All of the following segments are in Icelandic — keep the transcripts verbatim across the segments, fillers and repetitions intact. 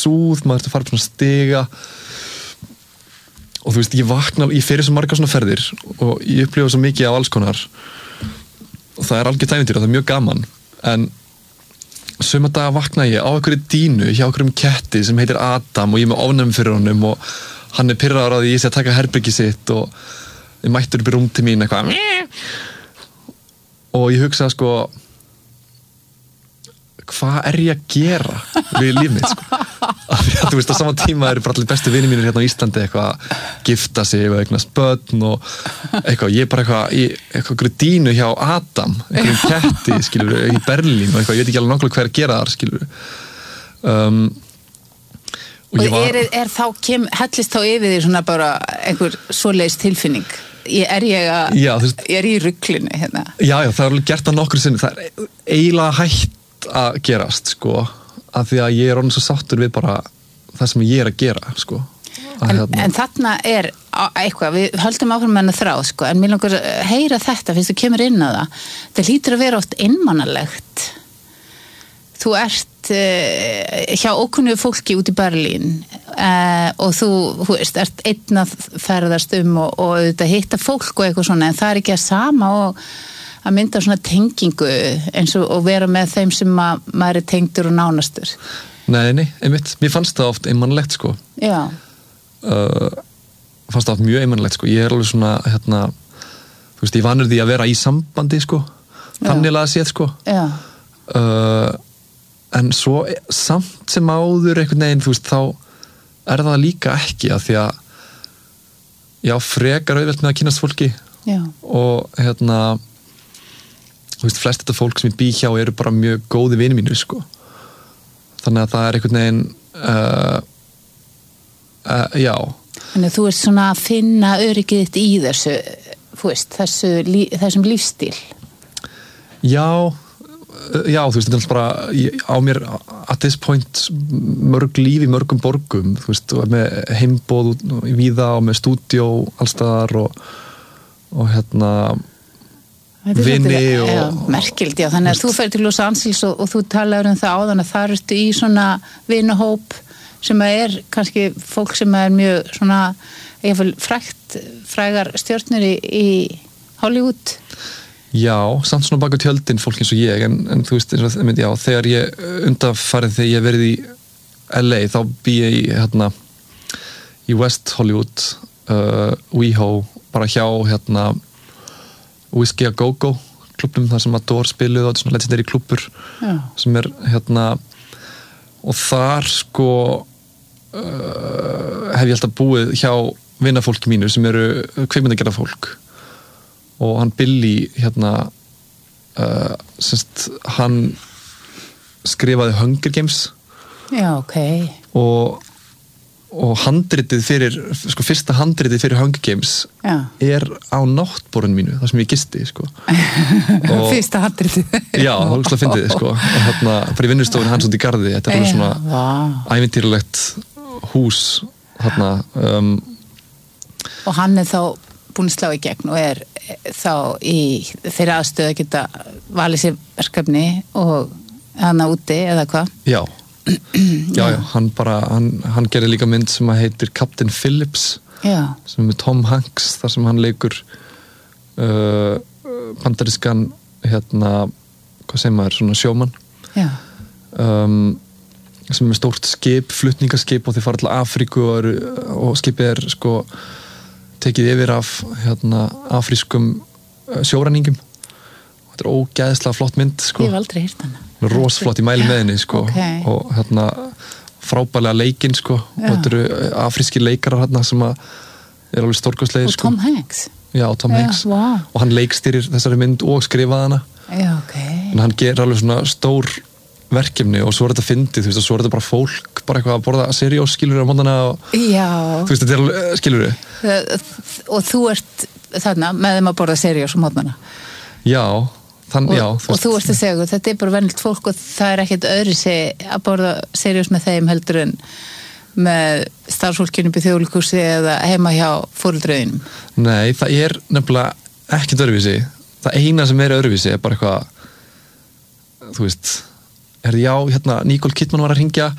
súð, maður þurfti að fara upp svona stiga og þú veist, ég vakna ég fer í svo margar svona ferðir og ég upplifa svo mikið af alls konar og það er algjör ævintýri og það er mjög gaman en suma daga vakna ég á einhverju dínu hjá einhverjum ketti sem heitir Adam og ég er með ofnæmi fyrir honum og hann er pirraður á því ég sé að taka herbergi sitt og ég mættur upp í rúm til mín eitthvað og ég hugsa sko hvað er ég að gera við líf mitt sko af því að þú veist á sama tíma eru bara allir bestu vinir mínir hérna á Íslandi eitthvað gifta sig og eignast börn og eitthvað ég er bara eitthvað í eitthvað dínu hjá Adam einhverjum ketti skilur í Berlín og eitthvað ég veit ekki alveg nákvæmlega hvað er að gera þar skilur um, og, og var, er, er þá kem, hellist þá yfir því svona bara einhver svoleiðis tilfinning ég er ég að já, veist, ég er í ruglinu hérna já já það er alveg gert að nokkru sinni það er eiginlega hægt að gerast sko af því að ég er orðinn svo sáttur við bara það sem ég er að gera sko að, en, hérna. en þarna er eitthvað, við höldum áfram með hana þráð sko, en mér langar að heyra þetta fyrst þú kemur inn á það, það hlýtur að vera oft einmannalegt þú ert uh, hjá ókunnugu fólki út í Berlín uh, og þú, þú veist, ert einn að ferðast um og, og auðvitað hitta fólk og eitthvað svona, en það er ekki að sama og að mynda svona tengingu eins og, og vera með þeim sem að, maður er tengdur og nánastur. Nei, nei, einmitt. Mér fannst það oft einmannlegt sko. Já. Uh, fannst það oft mjög einmannlegt sko. Ég er alveg svona, hérna, þú veist, ég vanur því að vera í sambandi sko. Þannilega séð sko. Já. Uh, en svo samt sem áður einhvern veginn, þú veist, þá er það líka ekki að því að já, frekar auðvelt með að kynnast fólki. Já. Og hérna þú veist, flest þetta fólk sem ég bý hjá eru bara mjög góði vinir mínir, sko. Þannig að það er einhvern veginn, uh, uh, já. Þannig að þú ert svona að finna öryggið þitt í þessu, þú veist, þessu, þessum lífstíl. Já, já, þú veist, þetta er bara ég, á mér at this point mörg líf í mörgum borgum, þú veist, með heimboð í víða og með stúdíó allstaðar og, og hérna vini og já, merkild, já, þannig að þú fer til Los Angeles og, og þú talaður um það áðan að þar ertu í svona vinahóp sem er kannski fólk sem er mjög svona, ég vil frægt frægar stjörnur í, í Hollywood. Já, samt svona baka tjöldin fólk eins og ég en, en þú veist, eins og, já, þegar ég undanfarið þegar ég verið í L A þá bý ég í, hérna í West Hollywood uh, WeHo, bara hjá hérna Whiskey A Go Go klubnum þar sem Adore spiluð og svona legendary klubur Já. Sem er hérna og þar sko uh, hef ég alltaf búið hjá vinafólki mínu sem eru kvikmyndagerða fólk og hann Billy hérna uh, semst hann skrifaði Hunger Games Já, ok og og handritið fyrir, sko fyrsta handritið fyrir Hunger Games Já. Er á náttborðinu mínu, það sem ég gisti sko. og, fyrsta handritið já, það var úrslega fyndið sko. og hérna, bara í vinnustofinu hans út í garði þetta er alveg svona wow. ævintýrlegt hús hérna, um, og hann er þá búin að slá í gegn og er þá í þeirra aðstöðu að geta valið sér verkefni og hana úti eða hvað já já, já, hann bara, hann, hann gerir líka mynd sem að heitir Captain Phillips já. sem er með Tom Hanks þar sem hann leikur uh, bandarískan hérna, hvað segir maður, svona sjómann já. Um, sem er með stórt skip, flutningaskip og þeir fara til Afríku og, eru, og skipið er sko tekið yfir af hérna, afrískum uh, sjóræningum og þetta er ógeðslega flott mynd sko. Ég hef aldrei heyrt hana rosflott í mæli með henni sko. okay. og hérna frábælega leikinn sko. og þetta eru afríski leikarar hérna sem að er alveg stórkostlegir og sko. Tom Hanks já, Tom já, Hanks wow. og hann leikstýrir þessari mynd og skrifaði hana já, okay. en hann gerir alveg svona stór verkefni og svo er þetta fyndið, þú veist, og svo er þetta bara fólk bara eitthvað að borða seriós, skilur á mótana og já þú veist, þetta er alveg, skilur og þú ert þarna með þeim að borða seriós á mótana já Þann, og, já, þú og þú ert að segja, þetta er bara vennilt fólk og það er ekkert öðru sig að borða seriós með þeim heldur en með starfsfólkinu upp í þjóðleikhúsi eða heima hjá foreldröðinum. Nei, það er nefnilega ekkert öðruvísi. Það eina sem er öðruvísi er bara eitthvað þú veist, er já, hérna Nicole Kidman var að hringja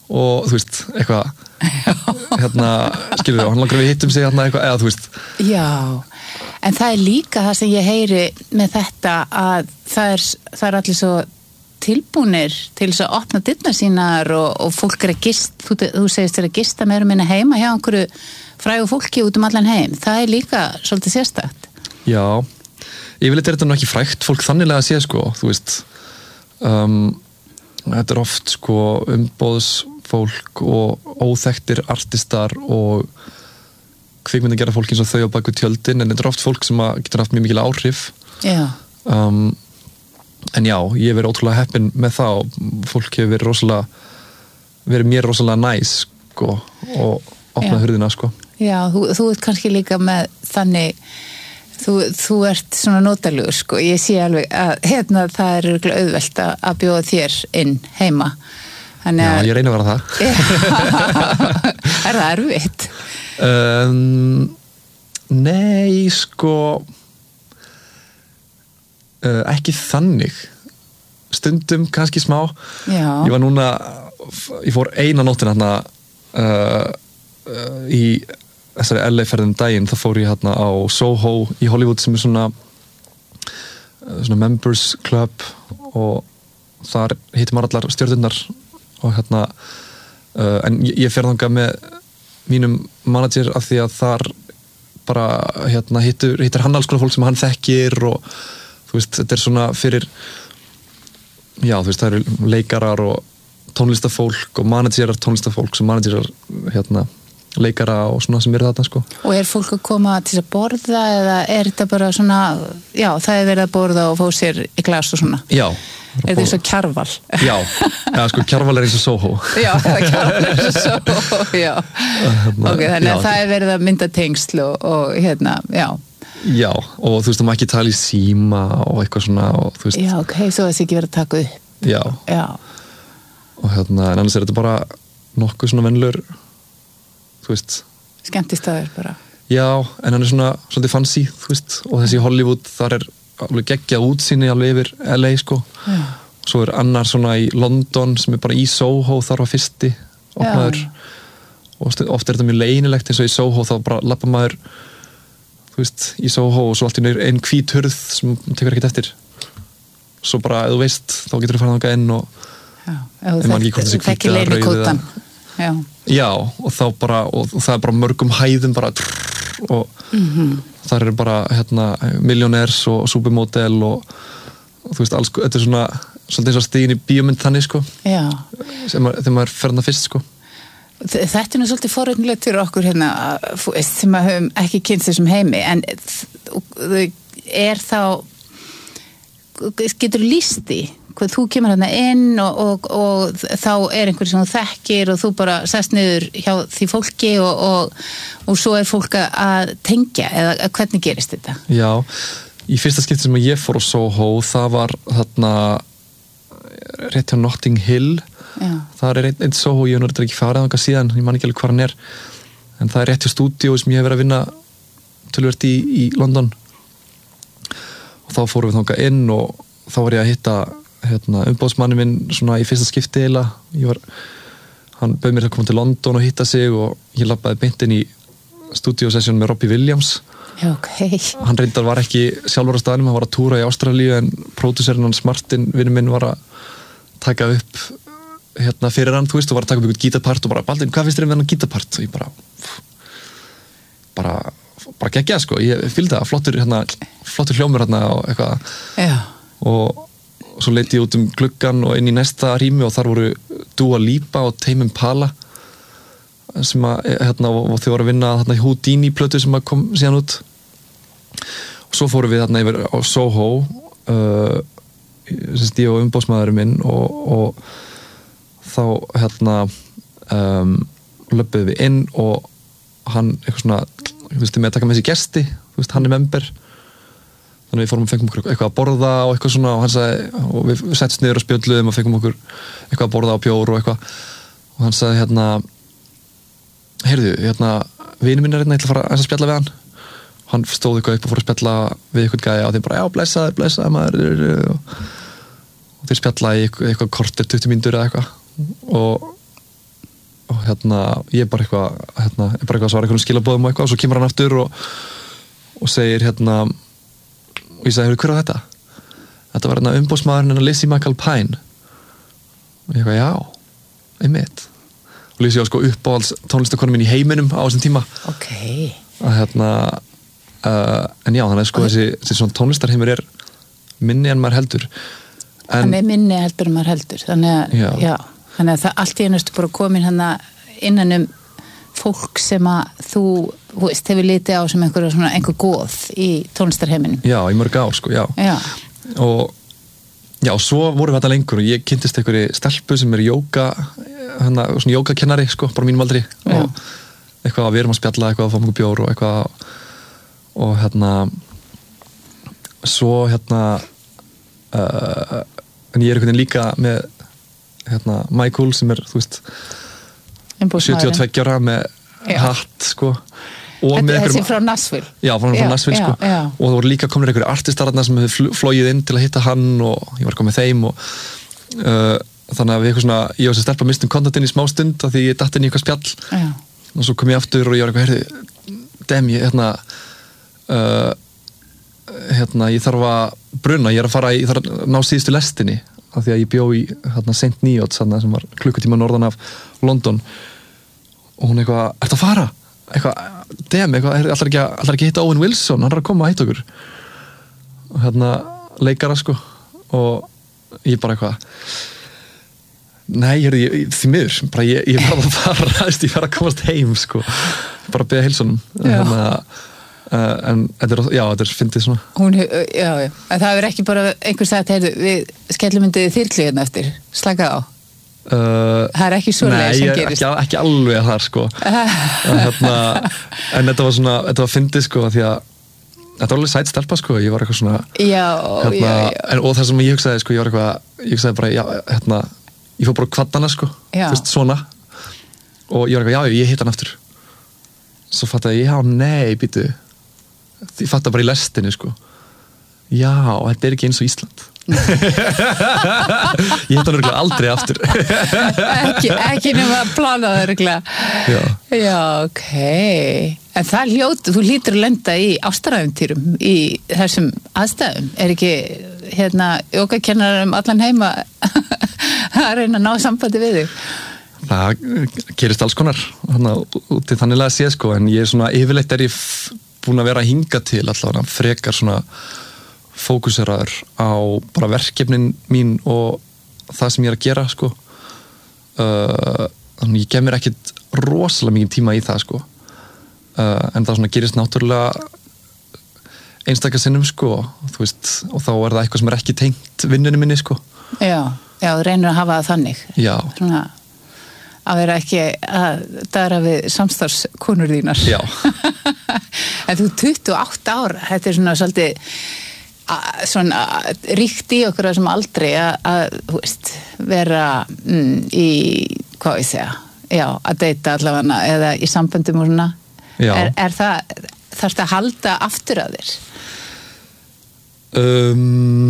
og þú veist, eitthvað hérna, skilur við, hann langar við hittum sig hérna eitthvað, eða þú veist Já, en það er líka það sem ég heyri með þetta að það er, það er allir svo tilbúnir til þess að opna dyrnar sínar og, og fólk er að gist, þú, þú segist þér að gista meira minna heima hjá einhverju frægu fólki út um allan heim, það er líka svolítið sérstakt. Já, yfirleitt er þetta nú ekki frægt fólk þannilega að sé sko, þú veist um, þetta er oft sko umboðsfólk og óþekktir artistar og kvikmynda gera fólk eins og þau á baku tjöldin, en þetta er oft fólk sem getur haft mjög mikil áhrif. Já. Um, en já, ég hef verið ótrúlega heppinn með það og fólk hefur verið rosalega verið mér rosalega næs sko og opnað hurðina sko. Já, þú, þú ert kannski líka með þannig þú, þú ert svona notalugur sko, ég sé alveg að hérna það er auðvelt að, að bjóða þér inn heima. Þannig að... Já, ég reyna að vera það. Er það erfitt? Um, nei, sko Uh, ekki þannig stundum kannski smá. Já. Ég var núna ég fór eina nóttina hérna uh, uh, í þessari L A ferðum daginn, þá fór ég hérna á Soho í Hollywood sem er svona uh, svona members club og þar hittir maður allar stjörnurnar og hérna uh, en ég, ég fer þangað með mínum manager af því að þar bara hérna hittur, hittir hann alls konar fólk sem hann þekkir og þú veist, þetta er svona fyrir já, þú veist, það eru leikarar og tónlistafólk og managerar tónlistafólk sem managerar hérna, leikara og svona sem eru þarna sko. Og er fólk að koma til að borða eða er þetta bara svona já, það er verið að borða og fá sér í glas og svona? Já. Er þetta eins og Kjarval? Já, já, sko, Kjarval er eins og Soho. Já, Kjarval er eins og Soho, já. Hérna, ok, þannig já. að það er verið að mynda tengsl og, og hérna, já. Já, og þú veist, það má ekki tala í síma og eitthvað svona og þú veist. Já, ok, svo þessi ekki verið að taka upp. Já. Já. Og hérna, en annars er þetta bara nokkuð svona venlur, þú veist. Skemmtistaður bara. Já, en hann er svona svolítið fancy, þú veist, og þessi Hollywood, þar er alveg geggjað útsýni alveg yfir L A, sko. Já. Svo er annar svona í London sem er bara í Soho, þar var fyrsti opnaður. Og oft er þetta mjög leinilegt, eins og í Soho þá bara labba maður þú veist, í Soho og svo allt í einn hvít hurð sem tekur ekkert eftir. Svo bara, ef þú veist, þá getur þú farið þangað inn og já, ef þú þekkir leinu kótan. Já. Já, og þá bara, og það er bara mörgum hæðum bara og mm-hmm. þar eru bara, hérna, millionairs og supermodel og, og þú veist, alls, þetta er svona, svolítið eins og stigin í bíómynd þannig, sko. Já. Sem að, þegar maður fer þarna fyrst, sko. Þetta er nú svolítið forréttnilegt fyrir okkur hérna sem að höfum ekki kynst þessum heimi en er þá getur lýst í hvað þú kemur hérna inn og, og, og þá er einhver sem þú þekkir og þú bara sest niður hjá því fólki og, og, og svo er fólk að tengja eða hvernig gerist þetta? Já, í fyrsta skipti sem ég fór á Soho það var þarna rétt hjá Notting Hill. Já. Það er einn, einn Soho, ég hef náttúrulega ekki farið þangað síðan, ég man ekki alveg hvað hann er en það er rétt hjá stúdíó sem ég hef verið að vinna töluvert í, í London og þá fórum við þangað inn og þá var ég að hitta hérna, umbóðsmanni minn svona í fyrsta skipti eila, ég var hann bauð mér að koma til London og hitta sig og ég labbaði beint inn í stúdíósessjón með Robbie Williams. Já, okay. Hann reyndar var ekki sjálfur á staðnum, hann var að túra í Ástralíu en pródúserinn hans Martin, vinur minn, var að taka upp hérna fyrir hann, þú veist, og var að taka upp einhvern gítarpart og bara, Baldvin, hvað finnst þér um þennan gítarpart? Og ég bara bara, bara geggjað, sko, ég fylgdi það flottur, hérna, flottur hljómur hérna og eitthvað. Já. Og svo leiti ég út um gluggan og inn í næsta rými og þar voru Dua Lipa og Tame Impala sem að, hérna, og þau voru að vinna hérna Houdini plötu sem að kom síðan út og svo fórum við hérna yfir á Soho uh, sem ég og umbóðsmaðurinn minn og, og þá hérna um, löpuðum við inn og hann eitthvað svona, þú veist, með að taka með sér gesti, þú veist, hann er member þannig við fórum og fengum okkur eitthvað að borða og eitthvað svona og hann sagði, og við settum niður og spjöldluðum og fengum okkur eitthvað að borða á bjór og eitthvað og hann sagði hérna heyrðu, hérna, vinur minn er hérna, ég ætla að fara að spjalla við hann og hann stóð eitthvað upp og fór að spjalla við eitthvað gæja og þeim bara, já, blessaður, blessaður maður og, og þeir spjalla í eitthvað, eitthvað kortir tuttugu mínútur eða eitthvað og og hérna, ég er bara eitthvað hérna, ég er bara eitthvað að svara eitthvað skilabóðum og eitthvað og svo kemur hann aftur og, og segir hérna og ég sagði, hver á þetta? Þetta var hérna umboðsmaðurinn hennar Lizzie McAlpine og ég eitthvað, já, einmitt og Lizzie var sko uppáhalds tónlistakonu mín í heiminum á þessum tíma ok að hérna uh, en já, þannig að sko þessi, þessi svona tónlistarheimur er minni en maður heldur en, hann er minni heldur en maður heldur þannig að, já. Já, þannig að það allt í einu bara komin hann innan um fólk sem að þú, þú veist, hefur litið á sem einhver, svona, einhver góð í tónlistarheiminum já, í mörg ár sko, já, já. og já, og svo vorum við þetta lengur og ég kynntist einhverju stelpu sem er jóka hana, svona jókakennari sko, bara mínum aldri já. Og eitthvað að við erum að spjalla eitthvað að fá mjög bjór og eitthvað og hérna svo hérna uh, en ég er einhvern veginn líka með hérna Michael sem er, þú veist sjötíu og tveggja ára með já. Hatt sko og þetta, með þessi frá Nashville já, frá, frá Nashville sko já. Og það voru líka komin einhverju artistararna sem hefur flogið inn til að hitta hann og ég var komið þeim og uh, þannig að við eitthvað svona ég var sem stelpa mistum kontaktinn í smá stund af því ég datt inn í eitthvað spjall já. Og svo kom ég aftur og ég var eitthvað heyrði, dem ég hérna uh, hérna ég þarf að bruna, ég er að fara í, ég þarf að ná síðustu lestinni af því að ég bjó í hérna Saint Neots sem var klukkutíma norðan af London og hún eitthvað, ertu að fara? Eitthvað, dem, eitthvað, allar ekki, allar ekki hitta Owen Wilson, hann er að koma að hitta okkur og hérna leikara sko og ég bara eitthvað nei, ég, ég, því miður bara ég, ég var að fara, ég var að komast heim sko, bara beða heilsunum hérna uh, en þetta er, já, þetta er fyndið svona hún, já, já, en það er ekki bara einhver sagt, heyrðu, við skellumyndið þyrlu hérna eftir, slaka á Uh, það er ekki svoleið sem gerist nei, ekki, ekki alveg þar sko en, hérna, en þetta var svona þetta var fyndið sko því að þetta var alveg sæt stelpa sko ég var eitthvað svona já, hérna, já, já. En, og það sem ég hugsaði sko ég var eitthvað ég hugsaði bara já, hérna ég fór bara kvaddana sko þú veist svona og ég var eitthvað já ég hitt hann aftur svo fattaði ég já nei býtu ég fattaði bara í lestinni sko já þetta er ekki eins og Ísland ég hitt hann örgulega aldrei aftur ekki, ekki nema að plana það örgulega já. já, ok en það hljótt, þú hlýtur að lenda í ástaræfintýrum í þessum aðstæðum, er ekki hérna, jókakennarar um allan heima að reyna að ná sambandi við þig það gerist alls konar út í þannig að sé sko en ég er svona, yfirleitt er ég búin að vera að hinga til allavega frekar svona fókuseraður á bara verkefnin mín og það sem ég er að gera sko uh, þannig ég gef mér ekkit rosalega mikið tíma í það sko uh, en það svona gerist náttúrulega einstakar sinnum sko þú veist, og þá er það eitthvað sem er ekki tengt vinnunni minni sko já, já, þú reynir að hafa það þannig já svona að vera ekki að dara við samstarfskonur þínar já en þú tuttugu og átta ára, þetta er svona svolítið að, svona ríkt í okkur að sem aldrei að, að þú veist, vera mm, í, hvað ég segja já, að deyta allavega eða í samböndum og svona er, er það, þarfst að halda aftur að þér? Um,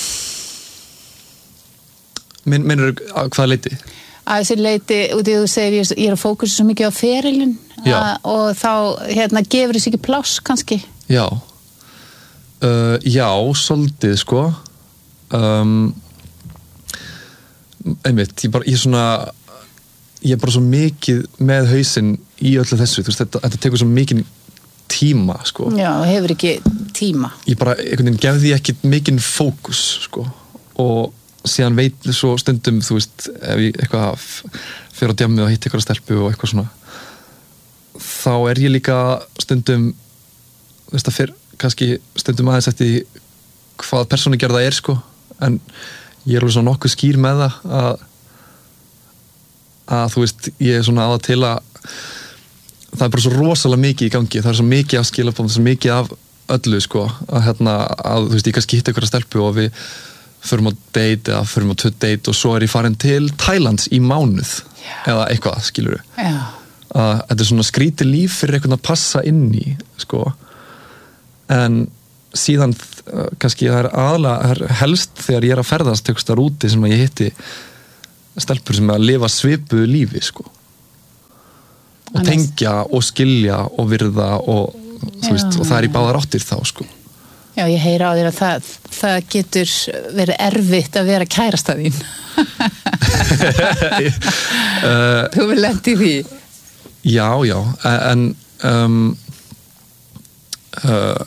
minn, minnur að hvaða leiti? Að þessi leiti, út í þú segir ég, ég er að fókusa svo mikið á ferilinn og þá hérna gefur þessi ekki pláss kannski? Já Uh, já, svolítið sko um, einmitt, ég bara, ég svona ég er bara svo mikið með hausinn í öllu þessu, þú veist, þetta, þetta tekur svo mikið tíma sko já, hefur ekki tíma ég bara, einhvern veginn gefði ekki mikinn fókus sko og síðan veit svo stundum, þú veist ef ég eitthvað fyrir á djammið og hitt eitthvað stelpu og eitthvað svona þá er ég líka stundum þú veist að fyrir kannski stundum aðeins eftir hvað persónugerð það er sko en ég er alveg svona nokkuð skýr með það að að þú veist, ég er svona aða til að það er bara svo rosalega mikið í gangi það er svo mikið af skilabóðum, svo mikið af öllu sko, að hérna að þú veist, ég kannski hitta ykkur að stelpu og við förum á date eða förum á tvö date og svo er ég farin til Thailands í mánuð Já. Eða eitthvað, skilur við að þetta er svona skrítið líf fyrir einhvern að passa inn í sko en síðan kannski það er aðalega er helst þegar ég er að ferðast einhvers staðar úti sem að ég hitti stelpur sem er að lifa svipuðu lífi sko og tengja og skilja og virða og, þú veist, og það er í báðar áttir þá sko. Já, ég heyri á þér að það, það getur verið erfitt að vera kærasta þín. uh, Þú vil lenda í því? Já, já, en um, uh,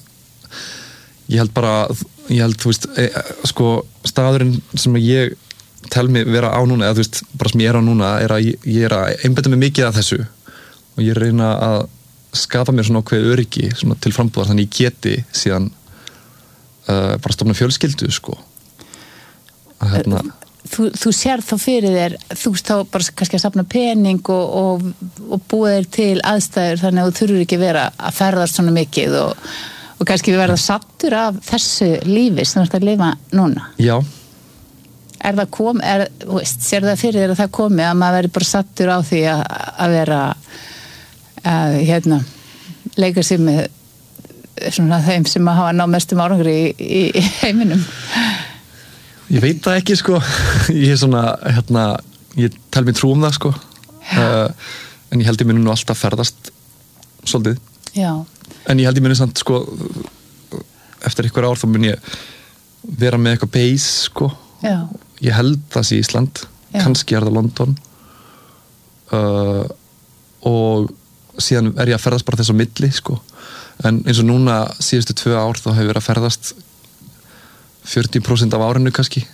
ég held bara, ég held, þú veist, e, sko, staðurinn sem ég tel mig vera á núna, eða þú veist, bara sem ég er á núna, er að ég, ég er að einbeita mig mikið af þessu og ég reyna að skapa mér svona ákveð öryggi svona til frambúðar, þannig ég geti síðan Uh, bara stofna fjölskyldu sko að hérna þú, þú sér þá fyrir þér þú veist þá bara kannski að safna pening og, og, og búa þér til aðstæður þannig að þú þurfur ekki vera að ferðast svona mikið og, og kannski verða sattur af þessu lífi sem þú ert að lifa núna. Já. Er það kom, er, veist, sér það fyrir þér að það komi að maður verður bara sattur á því að, að vera að hérna leika sér með svona þeim sem að hafa ná mestum árangri í, í heiminum? Ég veit það ekki sko ég er svona, hérna ég tel mér trú um það sko uh, en ég held ég muni nú alltaf ferðast svolítið. Já. En ég held ég muni samt sko eftir einhver ár þá mun ég vera með eitthvað base sko. Já. Ég held það sé Ísland. Já. Kannski er það London uh, og síðan er ég að ferðast bara þess á milli sko. En eins og núna síðustu tvö ár þá hefur verið að ferðast fjörutíu prósent af árinu kannski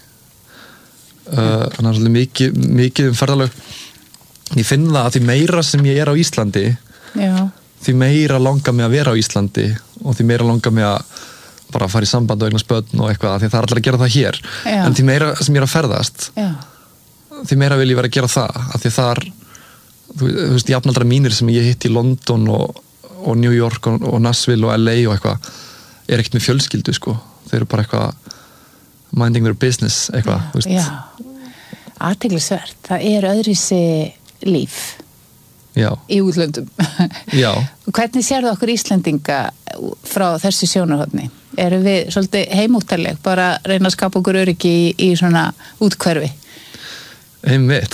uh, þannig að það er svolítið mikið, mikið um ferðalög. Ég finn það að því meira sem ég er á Íslandi Já. Því meira langar mig að vera á Íslandi og því meira langar mig að bara fara í samband og eignast börn og eitthvað því það er allir að gera það hér. Já. En því meira sem ég er að ferðast Já. Því meira vil ég vera að gera það að því þar, þú veist, jafnaldra mínir sem ég hitt í London og og New York og, og Nashville og L A og eitthvað er ekkert með fjölskyldu sko þeir eru bara eitthvað minding their business eitthvað, þú veist. Já, athyglisvert, það er öðruvísi líf Já. Í útlöndum. Já. Hvernig sérðu okkur Íslendinga frá þessu sjónarhorni? Erum við svolítið heimúttaleg, bara reyna að skapa okkur öryggi í, í svona útkverfi? Einmitt.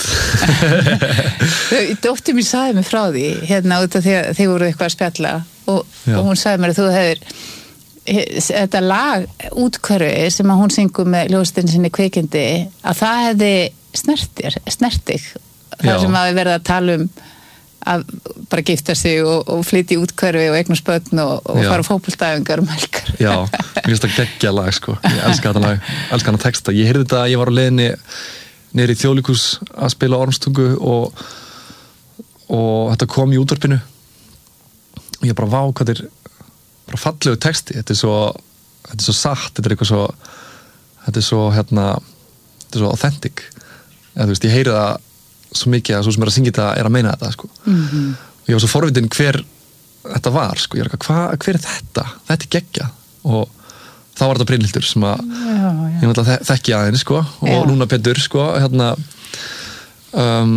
Dóttir mín sagði mig frá því hérna út af því að þið voru eitthvað að spjalla og, og hún sagði mér að þú hefur þetta lag útkverfi sem að hún syngur með ljóðstinn sinni kvikindi að það hefði snertir, snertig þar sem að við verða að tala um að bara gifta sig og, og flytja í útkverfi og eignast börn og, og fara fótboltaæfingar um helgar. Já, mér finnst það geggja lag sko, ég elska þetta lag, elska hana texta. Ég heyrði þetta, ég var á leiðinni niður í Þjóðleikhús að spila Ormstungu og, og þetta kom í útvarpinu og ég bara vá hvað þetta er bara fallegu texti, þetta er svo þetta er svo satt, þetta er eitthvað svo þetta er svo hérna þetta er svo authentic eða þú veist, ég heyri það svo mikið að svo sem er að syngja þetta er að meina þetta sko mm-hmm. og ég var svo forvitin hver þetta var sko, ég er eitthvað, hva, hver er þetta? Þetta er geggja og þá var þetta Brynhildur sem að já, já. ég náttúrulega þekki aðeins sko og já. Núna Pétur sko hérna um,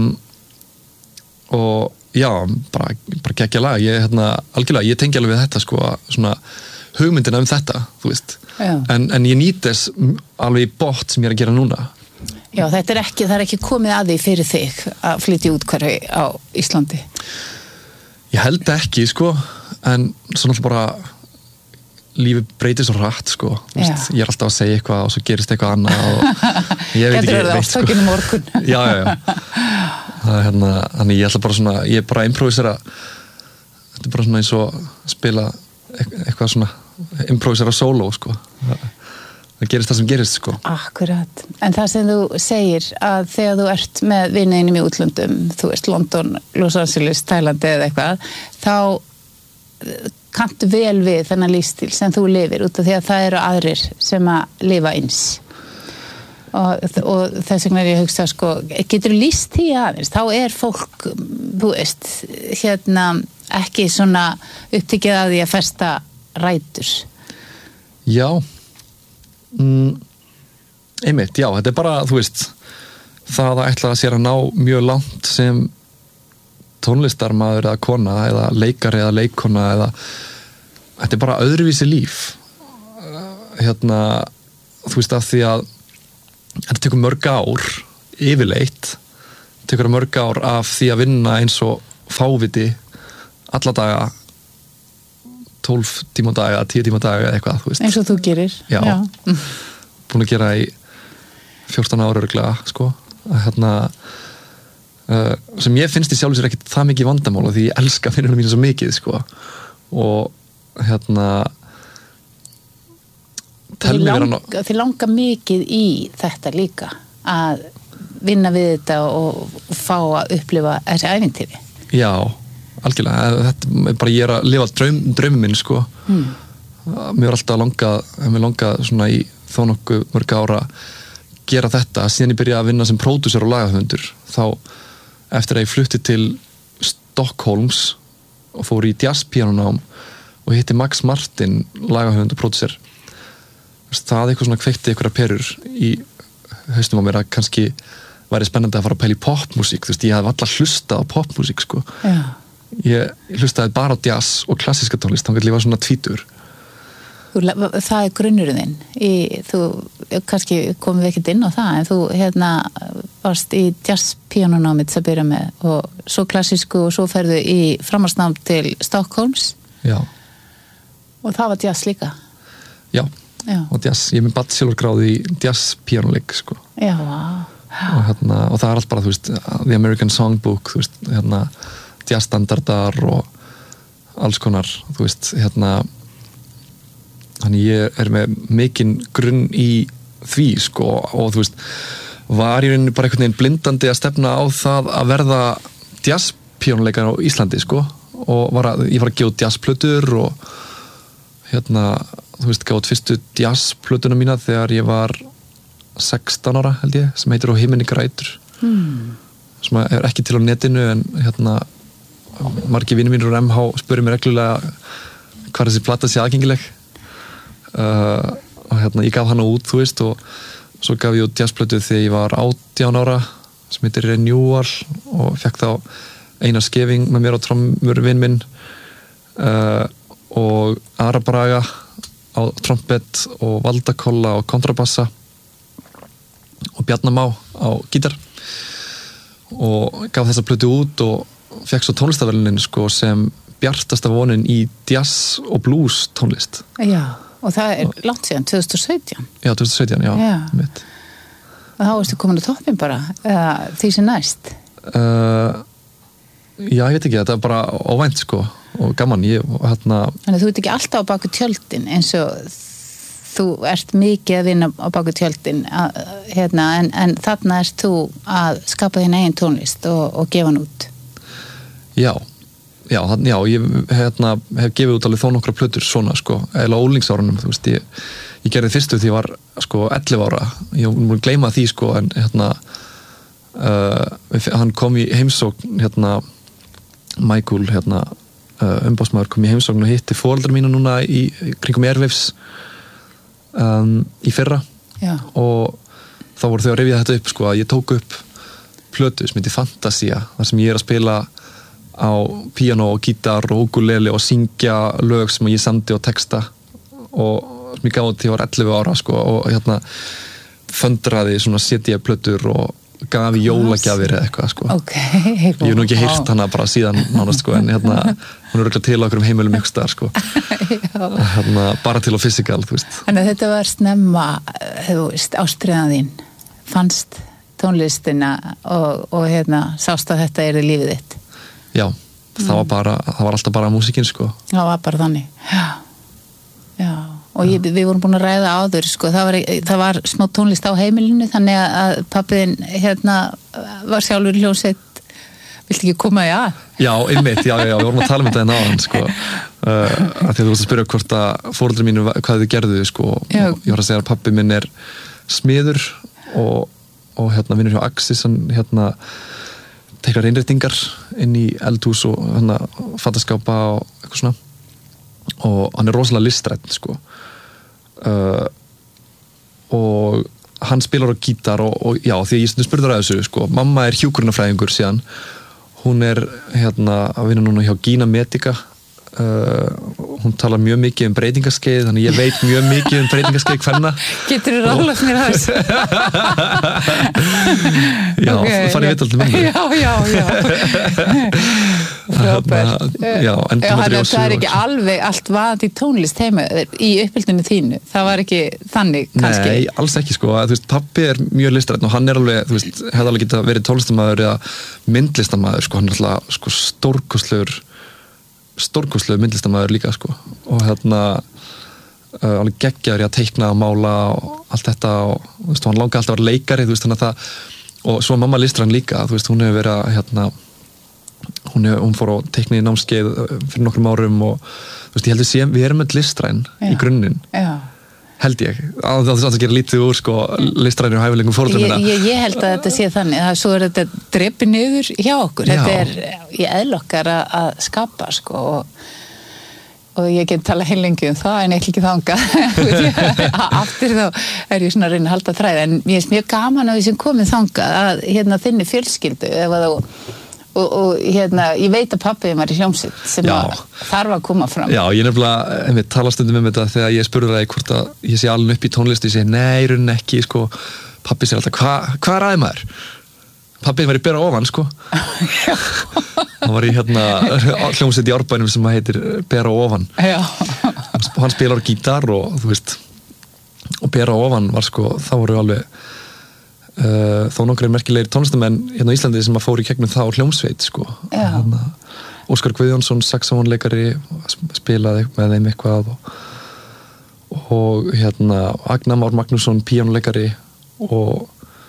og já, bara, bara geggja lag ég, hérna, algjörlega, ég tengi alveg við þetta sko svona hugmyndina um þetta þú veist, en, en ég nýt þess alveg í bótt sem ég er að gera núna. Já, þetta er ekki, það er ekki komið að því fyrir þig að flytja útkverfi á Íslandi. Ég held ekki sko en svo náttúrulega bara lífið breytir svo hratt sko veist, ég er alltaf að segja eitthvað og svo gerist eitthvað annað og ég veit ekki veit, sko. morgun. já, já, já það er hérna, þannig ég ætla bara svona ég er bara að improvisera þetta er bara svona eins og spila eitthvað svona, improvisera solo sko það, það gerist það sem gerist sko. Akkurat, en það sem þú segir að þegar þú ert með viniðinum í útlöndum, þú veist London, Los Angeles, Tælandi eða eitthvað þá kanntu vel við þennan lífstíl sem þú lifir út af því að það eru aðrir sem að lifa eins og, og þess vegna er ég að hugsa sko, getur þú lýst því aðeins þá er fólk, þú veist hérna ekki svona upptekið að því að festa rætur. Já mm, einmitt, já, þetta er bara þú veist, það að ætla að sér að ná mjög langt sem tónlistarmaður eða kona eða leikari eða leikona eða þetta er bara öðruvísi líf hérna þú veist að því að þetta tekur mörg ár yfirleitt tekur mörg ár af því að vinna eins og fáviti alla daga tólf tíma á daga, tíu tíma á daga eitthvað, þú veist. Eins og þú gerir. Já. Já. Búin að gera í fjórtán ára örugglega, sko. Hérna uh, sem ég finnst í sjálfu sér ekkert það mikið vandamál því ég elska vinnunum mínu svo mikið, sko. Og hérna Þið langa, þið langa mikið í þetta líka að vinna við þetta og fá að upplifa þessi ævintýri. Já, algjörlega. Þetta er bara ég er að lifa draum, draumum minn, sko. Mm. Mér er alltaf langað, mér langað svona í þó nokkuð mörg ára gera þetta, síðan ég byrjaði að vinna sem pródúser og lagahöfundur. Þá eftir að ég flutti til Stockholms og fór í jazzpíanónám og hitti Max Martin, lagahöfund og pródúser. Það er eitthvað svona kveikti einhverja perur í haustum á mér að kannski væri spennandi að fara að pæla í popmusík, þú veist, ég hafði alltaf hlustað á popmusík, sko. Já. Ég hlustaði bara á jazz og klassíska tónlist, þá getur ég var svona tvítur. Þú, það er grunnurinn þinn. Í, þú, kannski komum við ekkert inn á það, en þú hérna varst í jazzpíanónámið að byrja með og svo klassísku og svo ferðu í framhaldsnám til Stockholms. Já. Og það var jazz líka. Já. Já. Og jazz, ég er með bachelorgráði í jazz-píanóleik, sko. Já, wow. og, hérna, og það er allt bara, þú veist, The American Songbook, þú veist, hérna, jazzstandardar og alls konar, þú veist, hérna, þannig ég er með mikinn grunn í því, sko, og þú veist, var ég rauninni bara einhvern veginn blindandi að stefna á það að verða jazzpíanóleikar á Íslandi, sko, og var að, ég var að gefa út jazzplötur og hérna, þú veist, gátt fyrstu jazzplötuna mína þegar ég var sextán ára, held ég, sem heitir Á himni grætur. Hmm. Sem er ekki til á netinu, en hérna margir vinir mínir úr M H spurði mér reglulega hvað þessi plata sé aðgengileg. Uh, og hérna, ég gaf hana út, þú veist, og svo gaf ég út jazzplötu þegar ég var átján ára, sem heitir Renewal, og fekk þá Einar Skeving með mér á trommur vin minn, uh, og Ara Braga á trompet og Valdakolla á kontrabassa og Bjarnamá á gítar og gaf þessa plötu út og fekk svo tónlistaverðlunin, sko, sem bjartasta vonin í jazz og blues tónlist. Já, og það er og, langt síðan, tvö þúsund og sautján. Já, tvö þúsund og sautján, já. já. Mitt. Og þá ertu komin á toppin bara, eða því sem næst? Uh, já, ég veit ekki, þetta er bara óvænt, sko, og gaman. Ég, hérna... Þannig að þú ert ekki alltaf á baku tjöldin, eins og þú ert mikið að vinna á baku tjöldin, að, hérna, en, en þarna ert þú að skapa þín eigin tónlist og, og gefa hann út. Já, já, þannig, já, ég hérna, hef gefið út alveg þó nokkra plötur svona, sko, eða ólingsárunum, þú veist, ég, ég gerði fyrstu því ég var, sko, ellefu ára, ég múið gleyma því, sko, en hérna, uh, hann kom í heimsókn, hérna, Michael, hérna, uh, umbásmaður kom í heimsókn og hitti foreldrar mínu núna í, í kringum Airwaves um, í fyrra. Já. Og þá voru þau að rifja þetta upp, sko, að ég tók upp plötu sem heitir Fantasia, þar sem ég er að spila á píanó og gítar og ukulele og syngja lög sem ég samdi og texta og sem ég gáði til ég var ellefu ára, sko, og hérna föndraði svona C D-plötur og gaf í jólagjafir eða eitthvað, sko. Okay. Ég hef nú ekki heyrt hana bara síðan nánast, sko, en hérna hún er örugglega til okkur um heimilum ykkur staðar, sko. Hérna, bara til á physical, þú veist. Þannig að þetta var snemma, þú veist, ástriðan þín fannst tónlistina og, og hérna sást að þetta er lífið þitt. Já, það var bara, það var alltaf bara músíkin, sko. Það var bara þannig. Já. Já. Og ég, við vorum búin að ræða áður, sko, það var, það var smá tónlist á heimilinu, þannig að pappiðin hérna var sjálfur í hljómsveit, viltu ekki koma í að? Já, einmitt, já, já, við vorum að tala um þetta en áðan, sko, uh, að því að þú varst að spyrja hvort að foreldrar mínu, hvað þau gerðu, sko, já. Og ég var að segja að pappi minn er smiður og, og hérna vinnur hjá Axis, hann hérna teikar innréttingar inn í eldhús og hérna fattaskápa og eitthvað svona, og hann er rosalega listrætt, sko. Uh, og hann spilar á gítar og, og já, því ég spurði að þessu, sko, mamma er hjúkrunarfræðingur síðan, hún er hérna að vinna núna hjá Gina Medica, uh, hún talar mjög mikið um breytingaskeið, þannig ég veit mjög mikið um breytingaskeið kvenna. Getur þú rálað mér að þessu? Já, okay, það farið vitt alltaf með mig. Já, já, já. Robert. Já, en Já, hann, það er ekki alveg allt vað í tónlist heima í uppbyldinu þínu. Það var ekki þannig kannski. Nei, alls ekki sko. Þú veist, pappi er mjög listrænn og hann er alveg, þú veist, hefði alveg getað verið tónlistarmaður eða myndlistarmaður sko. Hann er alltaf sko stórkostlegur stórkostlegur myndlistarmaður líka sko. Og hérna uh, alveg geggjaður í að teikna og mála og allt þetta og þú veist, hann langaði alltaf að vera leikari, þú veist, þannig að það og svo mamma listræn líka, þú veist, hún hefur verið að hérna, hún, hef, hún fór á teikni námskeið fyrir nokkrum árum og þú veist, ég heldur sé, við erum með listræn í grunninn, held ég að það er að gera lítið úr sko listrænir og hæfileikum fórhaldum ég, ég, ég held að þetta sé þannig, að svo er þetta drepi niður hjá okkur, Já. þetta er í eðlokkar að, að skapa sko og og ég get tala heilengi um það en eitthvað ekki þangað aftur þá er ég svona að reyna að halda þræði en ég er mjög gaman að því sem komið þangað að hérna þinni fjölskyldu ef að og, og, og hérna ég veit að pappi var í hljómsveit sem að þarf að koma fram Já, ég nefnilega, einmitt, tala stundum um þetta þegar ég spurði það hvort að ég sé alveg upp í tónlist og ég segi, nei, raunin ekki sko, pappi segir alltaf, hvað hva er aðeins maður? Pappi var í bera ofan sko hann var í hérna hljómsveit í Árbænum sem heitir Bera ofan hann, hann spilar gítar og þú veist og Bera ofan var sko þá voru alveg uh, þó nokkrir merkilegir tónlistamenn hérna á Íslandi sem að fóru í gegnum þá hljómsveit sko hérna, Óskar Guðjónsson saxófonleikari spilaði með þeim eitthvað og, og hérna Agnar Már Magnússon píanóleikari og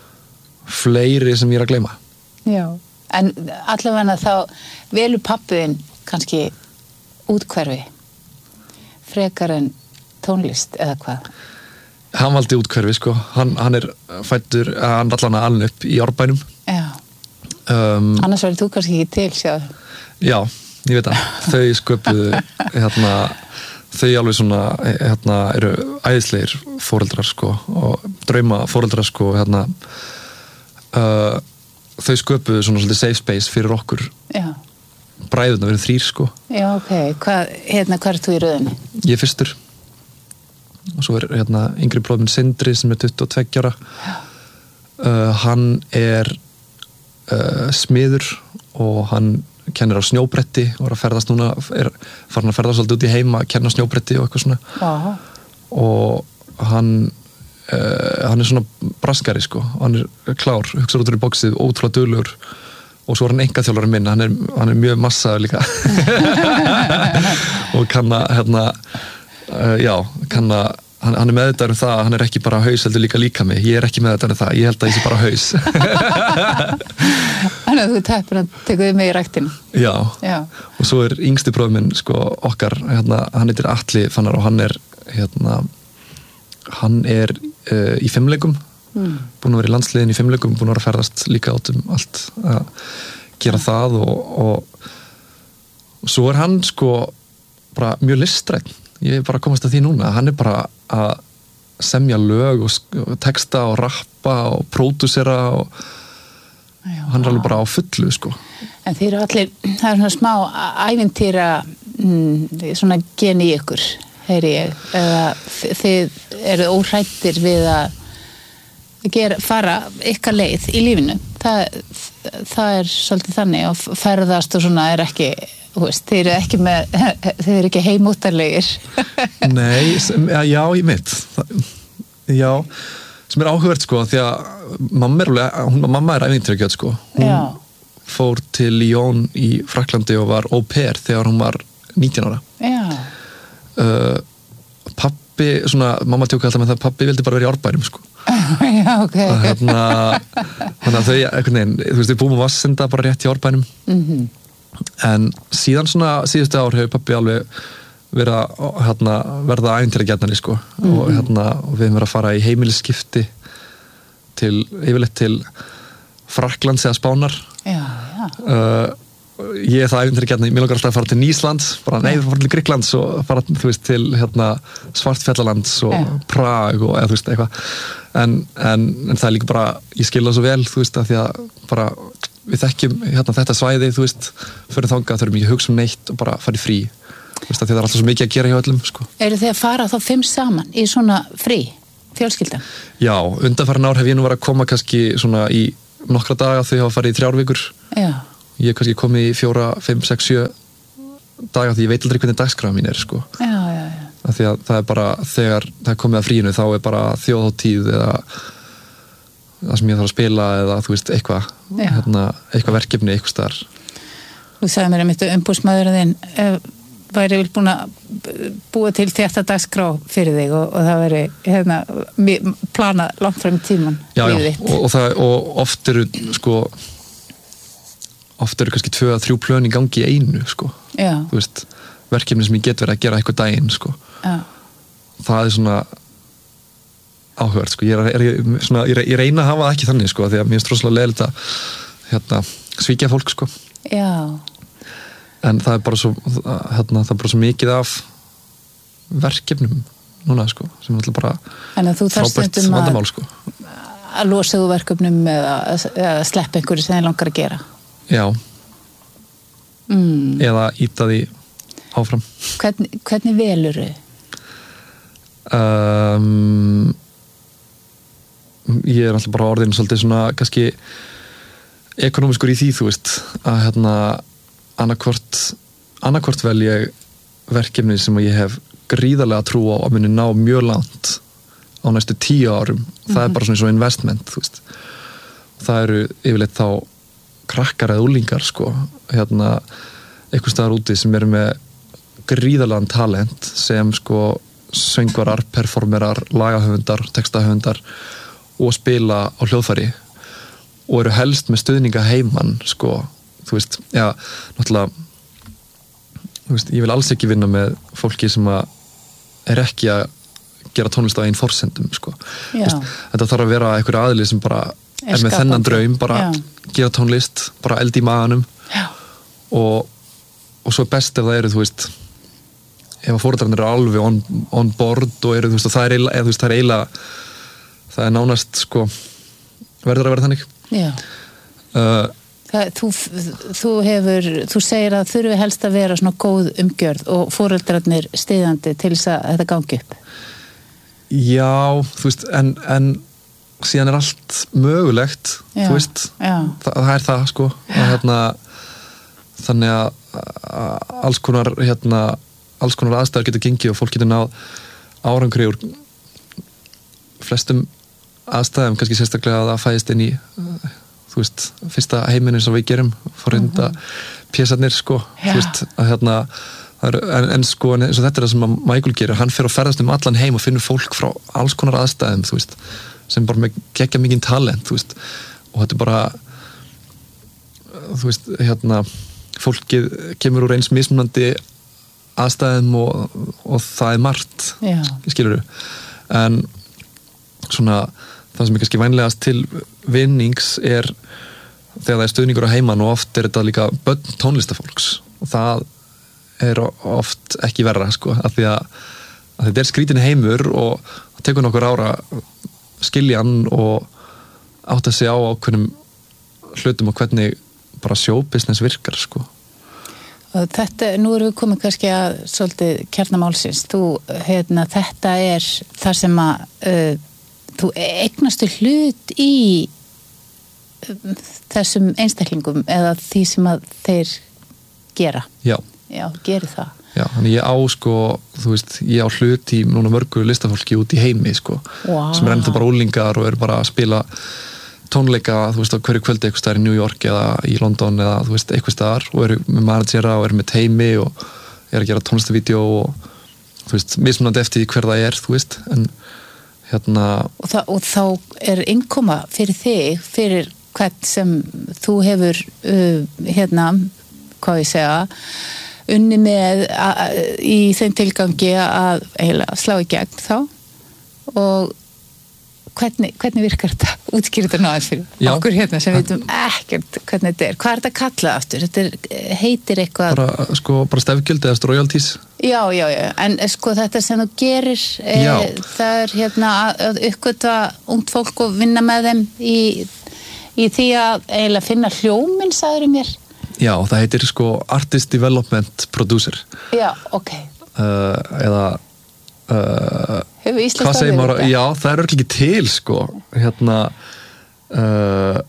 fleiri sem ég er að gleyma Já, en allavega þá velur pappiðin kannski útkverfi frekar en tónlist eða hvað? Hann valdi útkverfi sko, hann, hann er fættur, hann allan að aln upp í Árbænum Já, um, annars verður þú kannski ekki til sjá Já, ég veit að þau sköpuðu hérna, þau alveg svona hérna, eru æðislegir foreldrar sko og drauma foreldrar sko hérna Uh, þau sköpuðu svona svolítið safe space fyrir okkur Já. bræðurna, við erum þrír sko Já, ok, hvað hérna, hvað er þú í röðinni? Ég er fyrstur og svo er hérna yngri bróðir minn Sindri sem er tuttugu og tveggja ára uh, hann er uh, smiður og hann kennir á snjóbretti og er að ferðast núna er farin að ferðast svolítið út í heima að kenna á snjóbretti og eitthvað svona Aha. og hann Uh, hann er svona braskari sko hann er klár, hugsaður út úr í bóksið ótrúlega duglegur og svo er hann engaþjálfarinn minn hann er, hann er mjög massaður líka og kann að hérna, uh, já kann að, hann, hann er meðvitaður um það að hann er ekki bara haus heldur líka líka mig, ég er ekki meðvitaður um það ég held að ég sé bara haus Þannig að þú teppur hann tekur þig með í ræktinu já. já, og svo er yngsti bróðir minn sko okkar, hérna, hann heitir Atli Fannar og hann er hérna hann er uh, í fimmleikum mm. búin að vera í landsliðin í fimmleikum búin að vera að ferðast líka át um allt að gera ja. það og, og, og svo er hann sko bara mjög listræn ég er bara að komast að því núna hann er bara að semja lög og, og texta og rappa og pródúsera og Já. hann er alveg bara á fullu sko En þeir eru allir, það er svona smá ævintýra mm, svona gen í ykkur heyri ég, eða þið eru óhrættir við að gera, fara ykkar leið í lífinu. Það, það er svolítið þannig og ferðast og svona er ekki, þú veist, þið eru ekki með, þið eru ekki heimúttarlegir. Nei, sem, já, ég mitt. Já, sem er áhugavert sko, því að mamma er, hún, mamma er ævintýragjöt sko. Hún já. fór til Lyon í Frakklandi og var au pair þegar hún var nítján ára. Já. Uh, pappi, svona, mamma tjók alltaf með það pappi vildi bara vera í Árbænum sko. Já, ok. Hérna, þannig að þau, einhvern veginn, þú veist, við búum á Vassenda bara rétt í Árbænum. Mhm. En síðan svona, síðustu ár hefur pappi alveg verið að hérna, verða ævintýragjarnari sko. Mm-hmm. og, hérna, og við hefum verið að fara í heimilisskipti til, yfirleitt til Frakklands eða Spánar. Já, já. Uh, ég er það ævintýragjarnari, mér langar alltaf að fara til Níslands, bara nei, við fara til Grikklands og fara, þú veist, til hérna, Svartfjallalands og Já. Prag og eða þú veist, eitthvað. En, en, en það er líka bara, ég skil það svo vel, þú veist, að því að bara við þekkjum hérna, þetta svæði, þú veist, fyrir þangað, þurfum ekki að hugsa um neitt og bara fara í frí. Þú veist, að því það er alltaf svo mikið að gera hjá öllum, sko. Eru þið að fara þá fimm saman í svona frí, fjölskyldan? Já, undanfarin ár hef ég nú verið að koma kannski svona í nokkra daga, þau hafa farið í þrjár vikur. Já. ég er kannski komið í fjóra, fimm, sex, sjö daga því ég veit aldrei hvernig dagskráin mín er sko. Já, já, já. Af því að það er bara, þegar það er komið að fríinu þá er bara þjóðhátíð eða það sem ég þarf að spila eða þú veist, eitthvað hérna, eitthvað verkefni, eitthvað staðar. Þú sagði mér að mitt umbúsmaðurinn þinn væri vel búin að búa til þetta dagskrá fyrir þig og, og það veri hérna, plana langt fram í tíman. Já, já, og, og, það, og oft eru sko oft eru kannski tvö að þrjú plön í gangi í einu sko. Já. Þú veist, verkefni sem ég get verið að gera eitthvað daginn sko. Já. Það er svona áhugavert sko. Ég, er, er, svona, ég, ég reyna að hafa það ekki þannig sko, því að mér finnst rosalega leiðilegt að hérna, svíkja fólk sko. Já. En það er bara svo hérna, það er bara svo mikið af verkefnum núna sko, sem er alltaf bara frábært vandamál sko. Að losa þú verkefnum eða, eða sleppa einhverju sem þið langar að gera. Já. Mm. Eða íta því áfram. Hvernig, hvernig velur þau? Um, ég er alltaf bara orðin svolítið svona kannski ekonomiskur í því, þú veist, að hérna annarkvort annarkvort vel ég verkefni sem ég hef gríðarlega trú á að muni ná mjög langt á næstu tíu árum. Það mm-hmm. er bara svona eins og investment, þú veist. Það eru yfirleitt þá krakkar eða úlingar sko, hérna einhvers staðar úti sem eru með gríðarlegan talent sem sko söngvarar, performerar, lagahöfundar, textahöfundar og spila á hljóðfæri og eru helst með stuðninga heiman sko, þú veist, já, náttúrulega þú veist, ég vil alls ekki vinna með fólki sem að er ekki að gera tónlist á einn forsendum sko. Veist, þetta þarf að vera einhver aðili sem bara er, er með þennan draum, bara já. Gera tónlist, bara eldi í maganum og, og svo best ef það eru, þú veist ef að foreldrarnir eru alveg on, on board og eru, þú veist, og það er eiginlega, þú veist, það er eiginlega það er nánast, sko verður að vera þannig Já uh, það, þú, þú hefur, þú segir að þurfi helst að vera svona góð umgjörð og foreldrarnir styðjandi til þess að þetta gangi upp Já, þú veist, en, en síðan er allt mögulegt já, þú veist, það, það er það, sko og hérna þannig að, að alls konar hérna alls konar aðstæður getur gengið og fólk getur náð árangri úr flestum aðstæðum, kannski sérstaklega að það fæðist inn í þú veist, fyrsta heiminin sem við gerum forrinda mm-hmm. pésarnir sko, Já. Þú veist, að hérna er, en, en sko, eins og þetta er það sem að Michael gerir, hann fer að ferðast um allan heim og finnur fólk frá alls konar aðstæðum, þú veist sem bara með geggja mikinn talent, þú veist og þetta er bara þú veist, hérna fólkið kemur úr eins mismunandi aðstæðum og, og það er margt skilurðu en svona það sem er kannski vænlegast til vinnings er þegar það er stuðningur á heiman og oft er þetta líka börn tónlistafólks og það er oft ekki verra sko af því að, að þetta er skrítin heimur og það tekur nokkur ára skilja hann og átt að segja á ákveðnum hlutum og hvernig bara showbusiness virkar sko og þetta, nú erum við komið kannski að svolítið kjarnamálsins þú, hérna, þetta er þar sem að uh, þú eignastu hlut í uh, þessum einstaklingum eða því sem að þeir gera já, já gerir það já, þannig ég á sko, þú veist, ég á hlut í núna mörgu listafólki út í heimi sko, wow. sem er ennþá bara úlingar og eru bara að spila tónleika, þú veist, á hverju kvöldi eitthvað staðar í New York eða í London eða þú veist, eitthvað staðar og eru með managera og eru með teimi og eru að gera tónlistavídeó og þú veist, mismunandi eftir hver það er, þú veist, en hérna og, það, og þá er innkoma fyrir þig, fyrir hvern sem þú hefur uh, hérna, hvað ég segja unni með a, a, í þeim tilgangi að eiginlega slá í gegn þá og Hvernig, hvernig virkar þetta? Útskýr þetta náðins fyrir já. Okkur hérna sem veitum ekkert hvernig þetta er. Hvað er þetta kallað aftur? Þetta er, heitir eitthvað... Bara, sko, bara stefgjöld eða royalties. Já, já, já. En sko þetta sem þú gerir, e, það er hérna að uppgötva ungt fólk og vinna með þeim í, í því að eiginlega finna hljóminn, sagður mér. Já, það heitir sko Artist Development Producer. Já, ok. Uh, eða... Uh, hvað segir maður, já, það er örugglega ekki til sko hérna uh,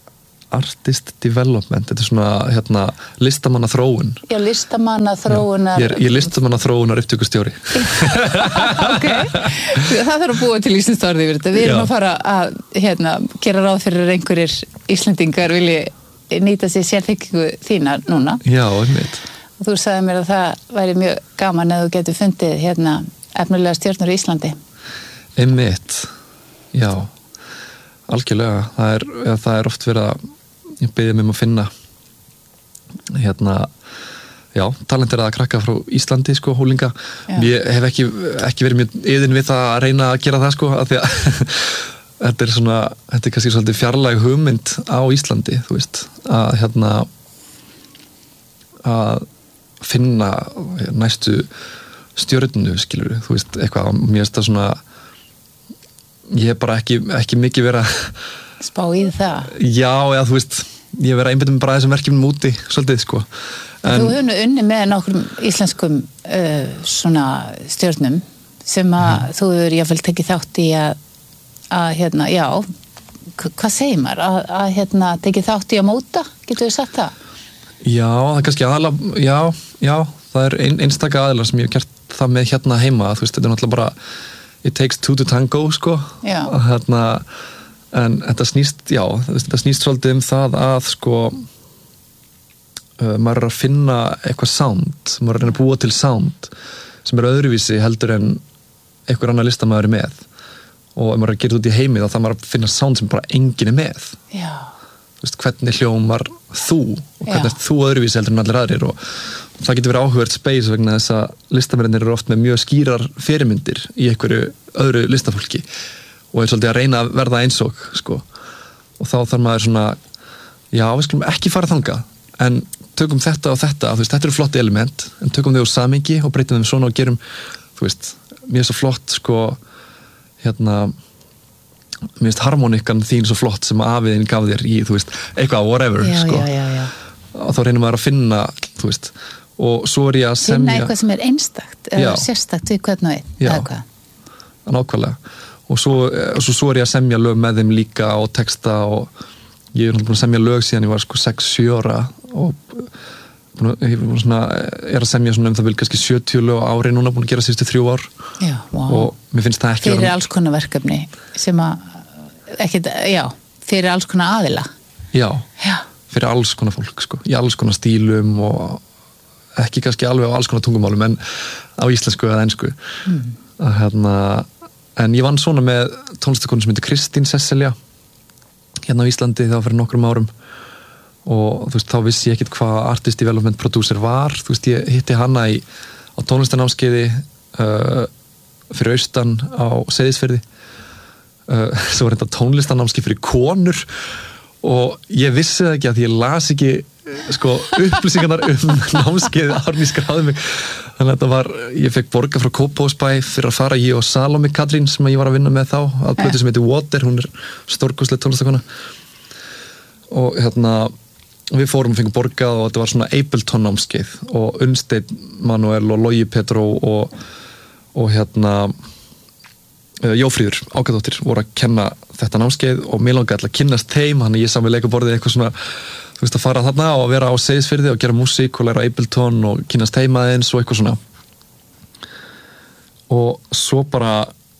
artist development, þetta er svona hérna, listamanna þróun. Já, listamanna þróunar. Já, ég er, ég er listamanna þróunar upptökustjóri. Ok, það þarf að búa til íslenskt orð yfir þetta. Við erum Já. Að fara að hérna, gera ráð fyrir einhverjir Íslendingar vilji nýta sér sérþekkingu þína núna. Já, einmitt. Og þú sagði mér að það væri mjög gaman að þú getur fundið hérna efnilega stjörnur í Íslandi. Einmitt, já, algjörlega. Það er, það er oft verið að ég beðið mig um að finna hérna, já, talentir að krakka frá Íslandi, sko, hólinga. Já. Ég hef ekki, ekki verið mjög yðin við það að reyna að gera það, sko, af því að þetta er svona, þetta er kannski svolítið fjarlæg hugmynd á Íslandi, þú veist, að hérna að finna næstu stjörnu, skilur, þú veist, eitthvað, mér finnst það svona ég hef bara ekki, ekki mikið verið að spá í það. Já, eða þú veist, ég hef verið að einbytta mig bara þessum verkefnum úti, svolítið, sko. En þú hefur unni með nokkrum íslenskum uh, svona stjörnum sem að mm. þú hefur jáfnvel tekið þátt í að, að hérna, já, hvað segir maður? Að, að hérna, tekið þátt í að móta, getur þú sagt það? Já, það er kannski aðalega, já, já, það er ein, einstaka aðalega sem ég hef gert það með hérna heima, þú veist, þetta er náttúrulega bara it takes two to tango, sko. Já. Hérna, en þetta snýst, já, þetta snýst svolítið um það að, sko, uh, maður er að finna eitthvað sound, maður er að reyna að búa til sound sem er öðruvísi heldur en einhver annar listamaður er með. Og ef maður er að gera þetta út í heimi þá þarf maður að finna sound sem bara enginn er með. Já. Þú veist, hvernig hljómar þú og hvernig er þú öðruvísi heldur en allir aðrir og það getur verið áhugavert space vegna þess að listamennir eru oft með mjög skýrar fyrirmyndir í einhverju öðru listafólki og er svolítið að reyna að verða eins og, sko. Og þá þarf maður svona, já, við skulum ekki fara þangað en tökum þetta og þetta, þú veist, þetta eru flotti element en tökum þau úr samhengi og breytum þeim svona og gerum, þú veist, mér er svo flott, sko, hérna mér finnst harmonikkan þín svo flott sem afiðin gaf þér í, þú veist, eitthvað, whatever, já, sko. Já, já, já. Og þá reynir maður að finna, þú veist, og svo er ég að semja... Finna eitthvað sem er einstakt, eða sérstakt við hvern og einn, eða hvað? Já, nákvæmlega. Og svo, svo, svo er ég að semja lög með þeim líka og texta og ég er náttúrulega búin að semja lög síðan ég var sko sex sjö ára og búin að, ég er, svona, er að semja svona um það vil kannski sjötíu lög á ári núna, búin að gera síðustu þrjú ár. Já, wow. Og mér finnst það ekki... Fyrir alls konar verkefni sem að ekkert, já, fyrir alls konar aðila. Já, já. Fyrir alls konar fólk, sko, í alls konar stílum og ekki kannski alveg á alls konar tungumálum en á íslensku eða ensku. Mm. Að, hérna, en ég vann svona með tónlistakonu sem heitir Kristín Sesselja hérna á Íslandi þá fyrir nokkrum árum og þú veist, þá vissi ég ekkert hvað artist development producer var, þú veist, ég hitti hana í, á tónlistanámskeiði uh, fyrir austan á Seyðisfirði uh, sem var þetta tónlistanámskeið fyrir konur og ég vissi það ekki að ég las ekki sko upplýsingarnar um námskeið árni skráði mig þannig að þetta var, ég fekk borga frá Kópavogsbæ fyrir að fara ég og Salome Katrín sem ég var að vinna með þá, að plötu sem heitir Water, hún er stórkostleg tónlistakona og hérna við fórum og fengum borgað og þetta var svona Ableton námskeið og Unnsteinn Manuel og Logi Petró og, og hérna Jófríður Ákadóttir voru að kenna þetta námskeið og mér langaði alltaf að kynnast þeim, hann ég sá við leikaborðið eitthvað svona, þú veist, að fara þarna og að vera á Seyðisfirði og gera músík og læra Ableton og kynnast heima eins og eitthvað svona og svo bara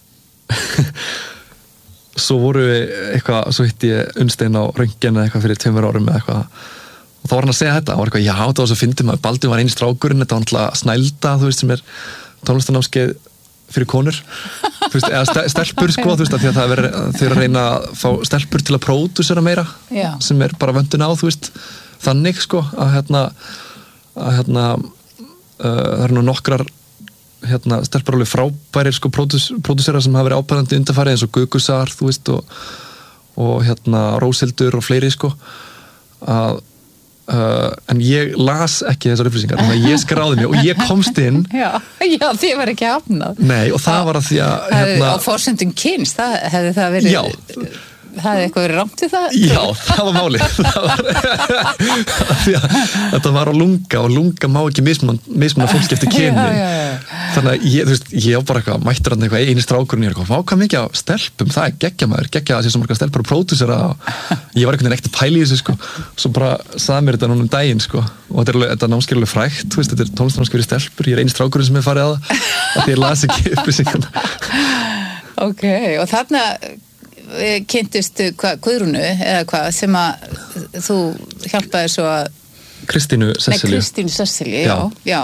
svo voru við eitthvað, svo hitti ég Unnsteinn á Rönggen eitthvað fyrir tveimur árum eða eitthvað og þá var hann að segja þetta og var eitthvað, já, það var svo fyndið maður, Baldur var einn strákurinn, þetta var náttúrulega Snælda, þú veist, sem er tónlistanámskeið fyrir konur þú veist, eða stelpur sko þú veist að því að það er þau eru að reyna að fá stelpur til að pródúsera meira Já. Sem er bara vöndun á þú veist þannig sko að hérna að hérna uh, það eru nú nokkrar hérna stelpur alveg frábærir sko pródús, pródúsera sem hafa verið ábærandi undanfarið eins og Gugusar þú veist og, og hérna Róshildur og fleiri sko að Uh, en ég las ekki þessar upplýsingar þannig að ég skráði mig og ég komst inn Já, já þið var ekki hafnað Nei, og það var að því að hérna, á forsendum kyns, það hefði það verið Já, Það er eitthvað verið rangt við það? Já, það var málið. Það var, því að þetta var á lunga og lunga má ekki mismunna fólk eftir kyni. Já, já, já. Þannig að ég, þú veist, ég á bara eitthvað, mættur hann eitthvað eini strákurinn, ég er eitthvað, hvað mikið af stelpum, það er geggja maður, geggja að sé svo marga stelpur og pródúsera og ég var einhvern veginn ekkert að pæla í þessu, sko. Svo bara sagði mér þetta núna um daginn, sko. Og þetta er alveg, þetta námskeið er alveg frægt, þú veist, þetta er tónlistarnámskeið fyrir stelpur, ég er eini strákurinn sem er farið að það, af því ég las ekki upplýsingarnar. Ok, og þarna kynntustu hvað, Guðrúnu eða hvað sem að þú hjálpaði svo að Kristínu Sesselju. Nei, Kristínu Sesselju, já, já.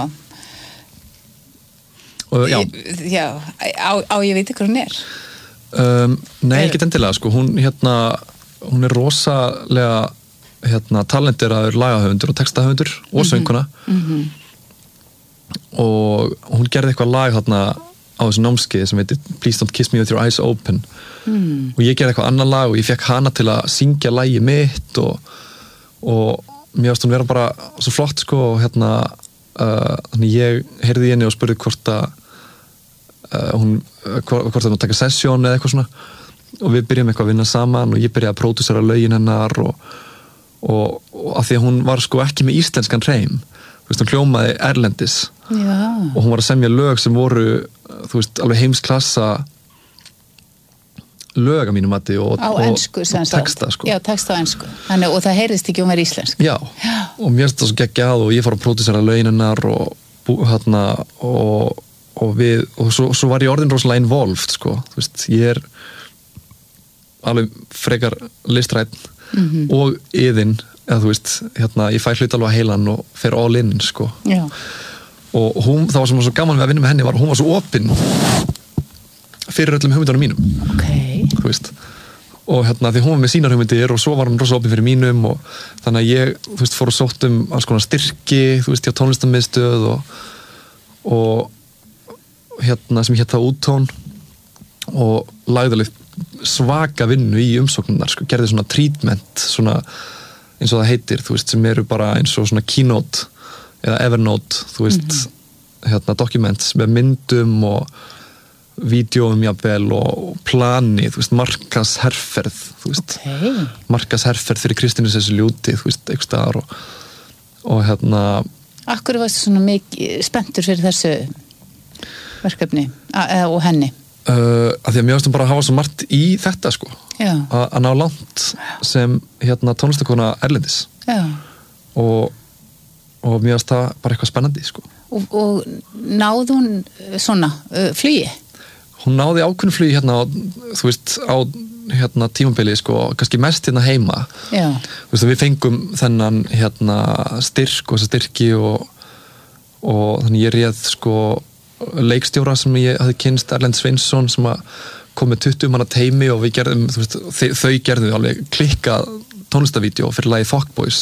Og, já. Já, á, á ég veit ekki hvað hún er? Um, nei, ekki endilega, sko, hún hérna, hún er rosalega hérna, talenteraður lagahöfundur og textahöfundur og sönguna mm-hmm. og hún gerði eitthvað lag hérna á þessu námskeið sem heitir Please Don't Kiss Me With Your Eyes Open mm. og ég gerði eitthvað annar lag og ég fekk hana til að syngja lagið mitt og, og mér varst hún vera bara svo flott sko og hérna uh, þannig ég heyrði í henni og spurði hvort að uh, hún, hvort að hún taka sessjón eða eitthvað svona og við byrjum eitthvað að vinna saman og ég byrjaði að pródúsera lögin hennar og, og, og af því að hún var sko ekki með íslenskan hreim þú veist, hún hljómaði erlendis Já. Og hún var að semja lög sem voru þú veist, alveg heimsklassa lög að mínu mati og, á og, ensku, og texta sko. Já, texta á ensku Þannig, og það heyrðist ekki um að vera íslensk Já, Já. Og mér finnst það svo geggjað og ég fór að pródúsera lögin hennar og, hérna, og, og við og svo, svo var ég orðin rosalega involved sko. Þú veist, ég er alveg frekar listræn mm-hmm. og yðin eða þú veist, hérna, ég fæ hlut alveg að heilan og fer all in, sko. Já. Og hún, það var sem var svo gaman við að vinna með henni var, hún var svo opin fyrir öllum hugmyndunum mínum. Ok. Þú veist. Og hérna, því hún var með sínar hugmyndir og svo var hún rosa opin fyrir mínum og þannig að ég, þú veist, fór og sótt um alls konar styrki, þú veist, hjá tónlistarmiðstöð og, og hérna, sem hétt það Úttón og lagði alveg svaka vinnu í umsóknunar, sko, gerði svona treatment, svona eins og það heitir, þú veist, sem eru bara eins og svona Keynote eða Evernote, þú veist, mm-hmm. hérna, documents með myndum og vídeóum jafnvel og plani, þú veist, markasherferð, þú veist, okay. markasherferð fyrir Kristínu Sesselju úti, þú veist, einhvers staðar og, og hérna... Akkur varstu svona mikið spenntur fyrir þessu verkefni og henni? Uh, að því að mér varst bara að hafa svo margt í þetta sko að ná langt sem hérna tónlistakona erlendis Já. og og mér varst það bara eitthvað spennandi sko og, og náði hún svona uh, flugi? Hún náði ákveðnu flugi hérna á, þú veist, á hérna tímabili sko, kannski mest hérna heima Já. Þú veist, við fengum þennan hérna styrk og þessa styrki og, og þannig ég réð sko leikstjóra sem ég hafði kynst Erlend Sveinsson sem að kom með tuttugu manna teimi og við gerðum, þú veist, þau gerðum alveg klikkað tónlistavídeó fyrir lagið Fuckboys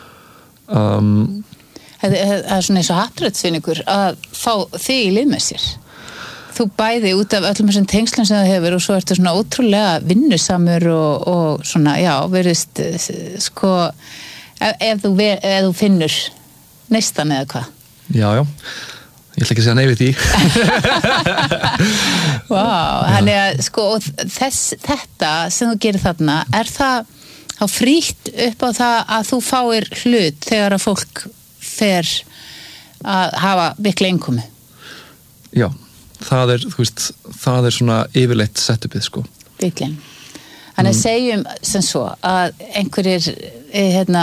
um, Það er svona eins og hattrætsvinningur að fá þig í lið með sér þú bæði út af öllum þessum tengslum sem það hefur og svo ertu svona ótrúlega vinnusamur og, og svona, já, verðist sko ef, ef, þú, ef þú finnur neistan eða hvað Já, já Ég ætla ekki að segja nei við því. Vá, wow, hann er að, sko, þess, þetta sem þú gerir þarna, er það þá frítt upp á það að þú fáir hlut þegar að fólk fer að hafa mikla innkomi? Já, það er, þú veist, það er svona yfirleitt setupið, sko. Bygglein. Þannig að segjum sem svo að einhverjir, hérna,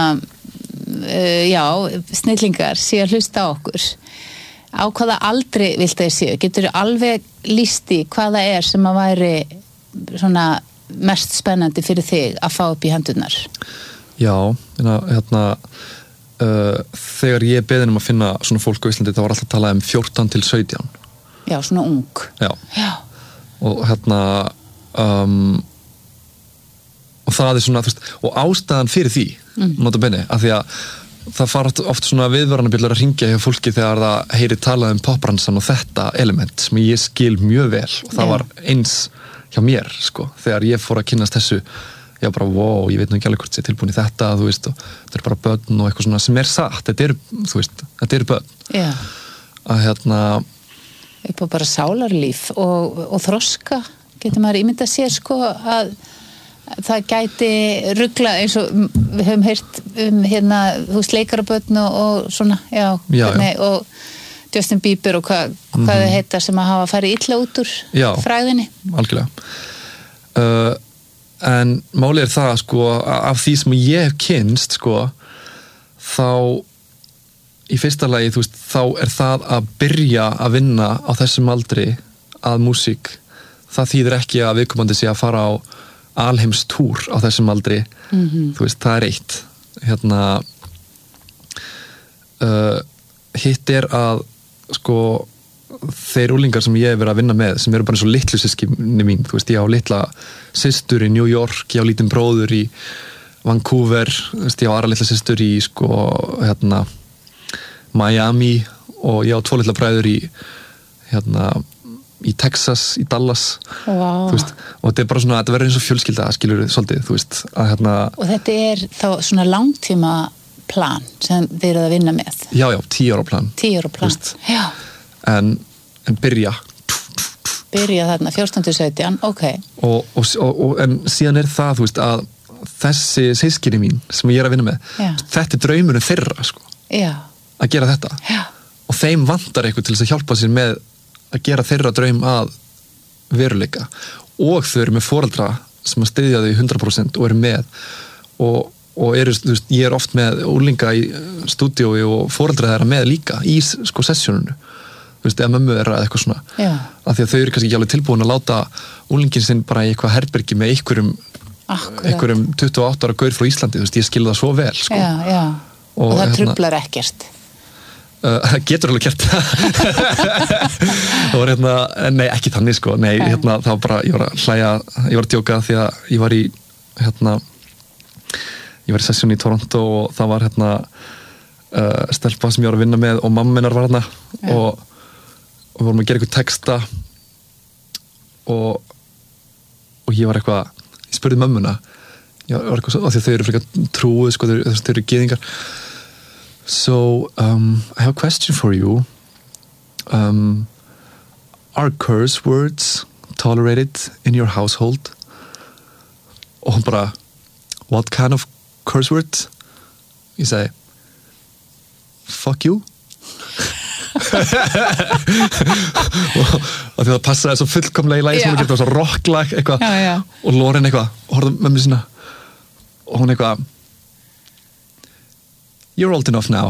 já, snillingar sé að hlusta á okkur. Á hvaða aldri vilt þeir séu? Getur þú alveg lýst í hvaða er sem að væri svona mest spennandi fyrir þig að fá upp í hendurnar? Já, hérna uh, þegar ég beðin um að finna svona fólk á Íslandi þá var alltaf að tala um fjórtán til sautján. Já, svona ung. Já. Já. Og hérna um, og það er svona, þú veist, og ástæðan fyrir því, mm. nota bene, af því að það fara oft svona viðvaranabjöllur að ringja hjá fólki þegar það heyri talað um popbransan og þetta element sem ég skil mjög vel og það yeah. var eins hjá mér sko, þegar ég fór að kynnast þessu ég var bara, wow, ég veit nú ekki alveg hvort ég er tilbúin í þetta, þú veist, og þetta er bara börn og eitthvað svona sem er satt, þetta er, þú veist þetta er börn yeah. að hérna upp á bara sálarlíf og, og þroska getur maður ímyndað sér sko að það gæti ruglað eins og við höfum heyrt um hérna, þú veist, leikarabötn og, og svona, já, já, hvernig, já. og Justin Bieber og hvað hva mm-hmm. þau heita sem að hafa farið illa út úr já, fræðinni. Algjörlega uh, en málið er það sko af því sem ég hef kynst sko þá í fyrsta lagi, þú veist, þá er það að byrja að vinna á þessum aldri að músík, það þýðir ekki að viðkomandi sé að fara á alheimstúr á þessum aldri mm-hmm. þú veist, það er eitt hérna uh, hitt er að sko þeir úlingar sem ég hef verið að vinna með sem eru bara eins og litlu systkini mín þú veist, ég á litla systur í New York ég á lítinn bróður í Vancouver þú veist, ég á aðra litla systur í sko hérna Miami og ég á tvo litla bræður í hérna í Texas, í Dallas wow. þú veist, og þetta er bara svona, þetta verður eins og fjölskylda skilur við svolítið, þú veist að, hérna, og þetta er þá svona langtíma plan sem þið eruð að vinna með já, já, tíu ára plan tíu ára plan, já en, en byrja byrja þarna, fjórtán til sautján, ok og, og, og, og, en síðan er það, þú veist, að þessi systkini mín sem ég er að vinna með já. Þetta er draumurinn þeirra, sko já. Að gera þetta já. Og þeim vantar eitthvað til þess að hjálpa sér með að gera þeirra draum að veruleika og þau eru með foreldra sem að styðja þau hundrað prósent og eru með og, og eru, þú veist, ég er oft með úlinga í stúdíói og foreldra þeirra með líka í sko sessjónunu þú veist, eða mömmu þeirra eða eitthvað svona já. Af því að þau eru kannski ekki alveg tilbúin að láta úlingin sinn bara í eitthvað herbergi með einhverjum, einhverjum tuttugu og átta ára gaur frá Íslandi, þú veist, ég skil það svo vel sko. já, já. og, og það hérna, truflar ekkert það uh, getur alveg gert það var hérna, nei ekki þannig sko nei, Nei. hérna, það var bara, ég var að hlæja ég var að djóka því að ég var í hérna, ég var í sessjón í Toronto og það var hérna uh, stelpa sem ég var að vinna með og mamma minnar var hérna og, og við vorum að gera eitthvað texta og og ég var eitthvað, ég spurði mömmuna ég var eitthvað, af því að þau eru frekar trúið sko, þau, þau eru gyðingar So, um, I have a question for you. Um, are curse words tolerated in your household? Og hún bara, what kind of curse words? Ég segi, fuck you. og því það passaði svo fullkomlega í lagi sem hún getur svo rocklag eitthvað og Loren eitthvað, og horfði mömmu sína og hún eitthvað You're old enough now.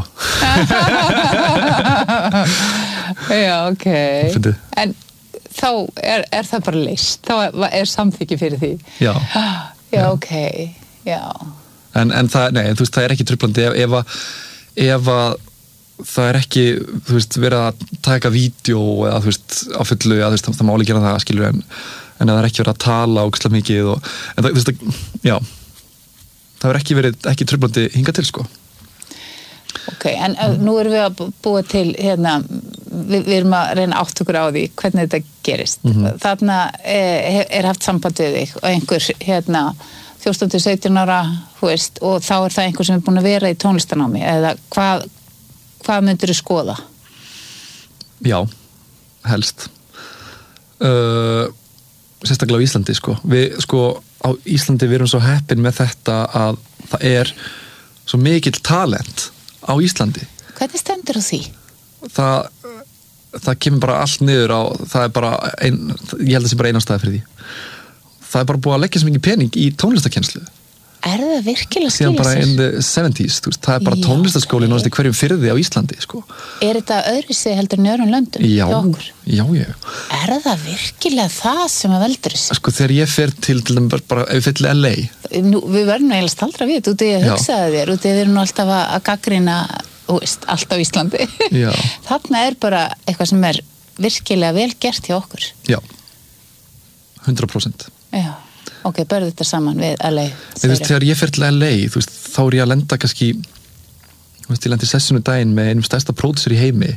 Já, ok. Fyndi. En þá er, er það bara list. Þá er samþykki fyrir því. Já. Já, ok. Já. En, en það, nei, þú veist, það er ekki trublandi ef, ef að, ef að það er ekki, þú veist, verið að taka vídeo eða, þú veist, á fullu, eða, þú veist, það má alveg gera það, skilur, en, en það er ekki verið að tala ógeðslega mikið og, en það, þú veist, já, það er ekki verið, ekki trublandi hingað til, sko. Ok, en mm. nú erum við að búa til hérna, við, við erum að reyna átt okkur á því hvernig þetta gerist. Mm-hmm. Þarna er, er haft samband við þig og einhver hérna fjórtán til sautján ára, þú veist, og þá er það einhver sem er búin að vera í tónlistanámi eða hvað, hvað myndir þú skoða? Já, helst. Uh, sérstaklega á Íslandi, sko. Við, sko, á Íslandi við erum svo heppin með þetta að það er svo mikill talent á Íslandi. Hvernig stendur á því? Það, það kemur bara allt niður á, það er bara ein, ég held að það sé bara einanstæði fyrir því. Það er bara búið að leggja svo mikið pening í tónlistakenslu. Er það virkilega skilja sér? Síðan bara in the seventies, þú veist, það er bara Já, tónlistaskóli okay. náttúrulega í hverjum firði á Íslandi, sko. Er þetta öðruvísi heldur en öðrum löndum? Já, hjá okkur? já, já. Er það virkilega það sem að veldur þessu? Sko, þegar ég fer til, til þeim bara, ef ég fer til L A. Nú, við verðum nú eiginlega staldra við, út í að hugsaði þér, út í að við erum nú alltaf að, að gaggrina, veist, allt á Íslandi. Já. Þarna er bara eitthvað sem er virkilega vel gert hjá okkur. Já, hundrað prósent. Já. Ok, börðu þetta saman við L A. Þú veist, þegar ég fer til L A, þú veist, þá er ég að lenda kannski, þú veist, ég lendi sessjónu daginn með einum stærsta pródusser í heimi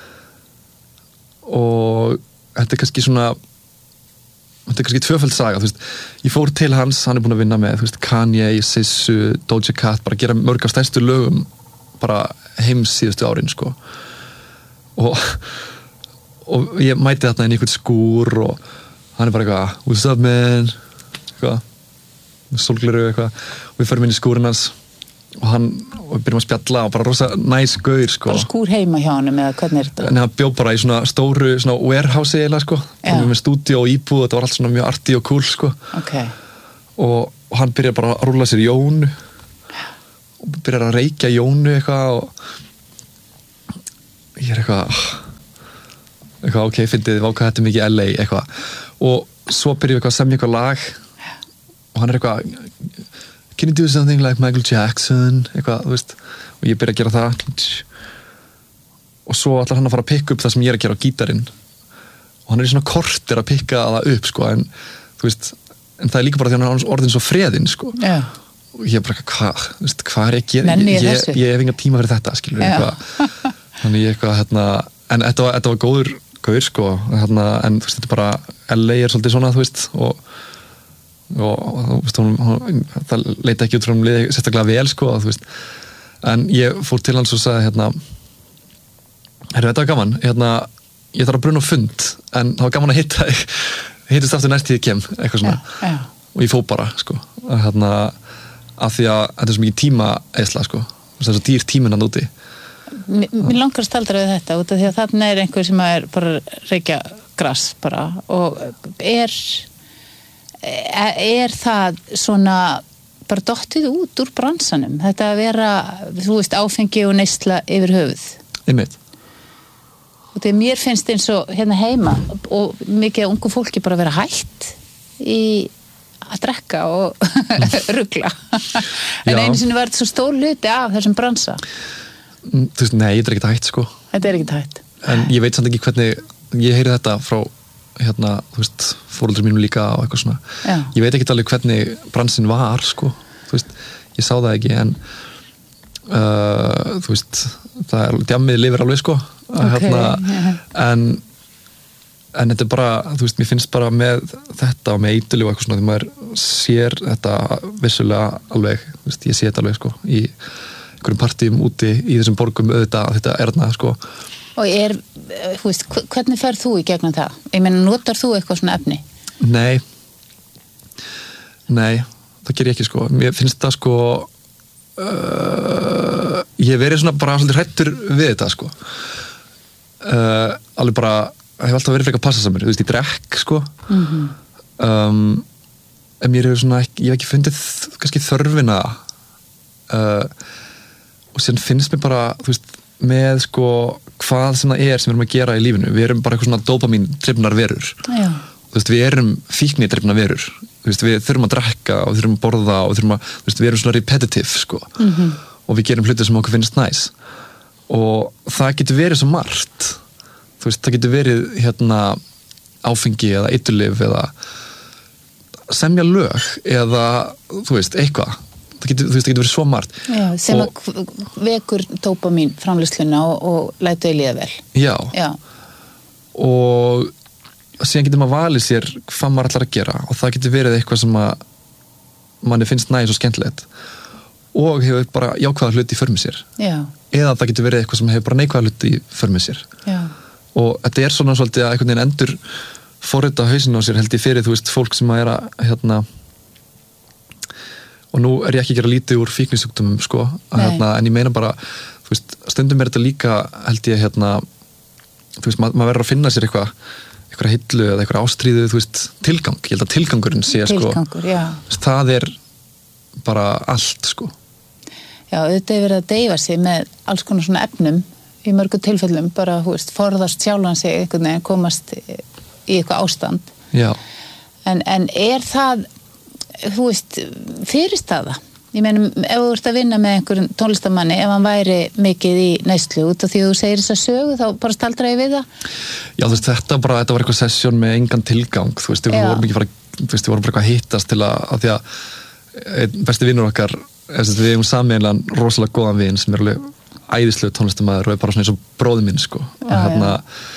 og þetta er kannski svona, þetta er kannski tvöföld saga, þú veist, ég fór til hans, hann er búin að vinna með, þú veist, Kanye, Sissu, Doja Cat, bara gera mörg af stærstu lögum bara heims síðustu árin, sko. Og, og ég mæti þarna inn í einhvern skúr og hann er bara eitthvað, what's up, man? Eitthvað, sólgleru eitthvað og við förum inn í skúrinn hans og hann, og við byrjum að spjalla og bara rosa næs gaur, sko. Bara skúr heima hjá honum eða hvernig er þetta? En hann bjó bara í svona stóru, svona warehouse eiginlega, sko. Þannig með stúdíó og íbúð, þetta var allt svona mjög arty og cool, sko. Ok. Og, og hann byrjar bara að rúlla sér Jónu og byrjar að reykja Jónu eitthvað og ég er eitthvað eitthvað, ok, fyndið, váka þetta mikið L A eitthvað. Og svo byrjum við eitthvað að semja eitthvað lag og hann er eitthvað can you do something like Michael Jackson eitthvað, þú veist, og ég byrja að gera það og svo ætlar hann að fara að pikka upp það sem ég er að gera á gítarinn og hann er í svona kortir að pikka það upp, sko, en þú veist, en það er líka bara því hann er orðin svo freðinn, sko. Já. Og ég er bara, hvað, þú veist, hvað er ég að gera? Nenni ég ég, þessu? ég hef enga tíma fyrir þetta, skilur við, eitthvað. Þannig ég eitthvað, hérna, en þetta var, þetta var góður, góður, sko, hérna, en þú veist, þetta er bara, L A er svolítið svona, þú veist, og og þú veist, hún, hún, það leita ekki út frá hún liði sérstaklega vel, sko, þú veist, en ég fór til hans og sagði, hérna herru, þetta var gaman, hérna ég þarf að bruna á fund, en það var gaman að hitta þig, hittist aftur næst tíð kem eitthvað svona, já, já. Og ég fó bara, sko, hérna af því að þetta er svo mikið tíma eðsla, sko, það er svo dýr tíminn hann úti. Mér langar að staldra við þetta út af því að þarna er einhver sem er bara reykja grass bara og er er það svona bara dottið út úr bransanum þetta að vera, þú veist, áfengi og neysla yfir höfuð einmitt og því mér finnst eins og hérna heima og mikið ungu fólki bara vera hætt í að drekka og rugla en Já. einu sinni var þetta svo stór hluti af þessum bransa þú veist, nei, þetta er ekkert hætt, sko þetta er ekkert hætt en ég veit samt ekki hvernig, ég heyri þetta frá hérna, þú veist, fóreldur mínum líka og eitthvað svona, Já. ég veit ekki alveg hvernig bransinn var, sko, þú veist ég sá það ekki, en uh, þú veist það er, djammið lifir alveg, sko Ok, hérna, já. en en þetta er bara, þú veist, mér finnst bara með þetta og með eiturlíf og eitthvað svona, því maður sér þetta vissulega alveg, þú veist, ég sé þetta alveg, sko í einhverjum partíum úti í þessum borgum auðvitað, þetta er þarna, sko og er, þú veist, hvernig ferð þú í gegnum það? Ég meina, notar þú eitthvað svona efni? Nei Nei, það ger ég ekki, sko mér finnst það, sko uh, ég hef verið svona bara svolítið hrættur við þetta, sko uh, alveg bara ég hef alltaf verið frekar að passa samir, þú veist, ég drekk, sko Mm-hmm. um, en mér hefur svona ekki, ég hef ekki fundið kannski þörfina uh, og síðan finnst mér bara, þú veist með, sko, hvað sem það er sem við erum að gera í lífinu, við erum bara eitthvað svona dópamín drifnar verur, Já. þú veist, við erum fíkni drifnar verur, þú veist, við þurfum að drekka og þurfum að borða og þurfum að, þú veist, við erum svona repetitive, sko Mm-hmm. og við gerum hluti sem okkur finnst næs og það getur verið svo margt, þú veist, það getur verið hérna áfengi eða eiturlyf eða semja lög eða, þú veist, eitthvað það getur, þú veist, það getur verið svo margt Já, sem og, að vekur dópamín framleiðsluna og, og lætu þau líða vel já, Já, og síðan getur maður valið sér hvað maður ætlar að gera og það getur verið eitthvað sem að manni finnst næs og skemmtilegt og hefur bara jákvæða hluti í för með sér já, eða það getur verið eitthvað sem hefur bara neikvæða hluti í för með sér já og þetta er svona svolítið að einhvern veginn endur forrita hausinn á sér held ég fyrir, þú veist, fólk sem að er að hérna og nú er ég ekki að gera lítið úr fíknisjúkdómum, sko, að, hérna, en ég meina bara þú veist, stundum er þetta líka held ég, hérna þú veist, mað, maður verður að finna sér eitthvað eitthvað hillu eða eitthvað ástríðu, þú veist, tilgang ég held að tilgangurinn sé, Tilgangur, sko já. það er bara allt, sko Já, auðvitað er verið að deyfa sig með alls konar svona efnum í mörgu tilfellum, bara, þú veist, forðast sjálfan sig einhvern veginn, komast í eitthvað ástand. Já. En, en er það, þú veist, fyrirstaða? Ég meina, ef þú ert að vinna með einhverjum tónlistamanni, ef hann væri mikið í neyslu út af því að þú segir þess að sögu, þá bara staldra ég við það? Já, þú veist, þetta bara, þetta var eitthvað sessjón með engan tilgang, þú veist, við Já. vorum ekki fara, þú veist, við vorum bara eitthvað að hittast til að, að því að einn besti vinnur okkar, við hefum sameiginlegan rosalega góðan vin sem er alveg æðislega tónlistamæður og er bara svona eins og bróði minn, sko. Og Já, hérna,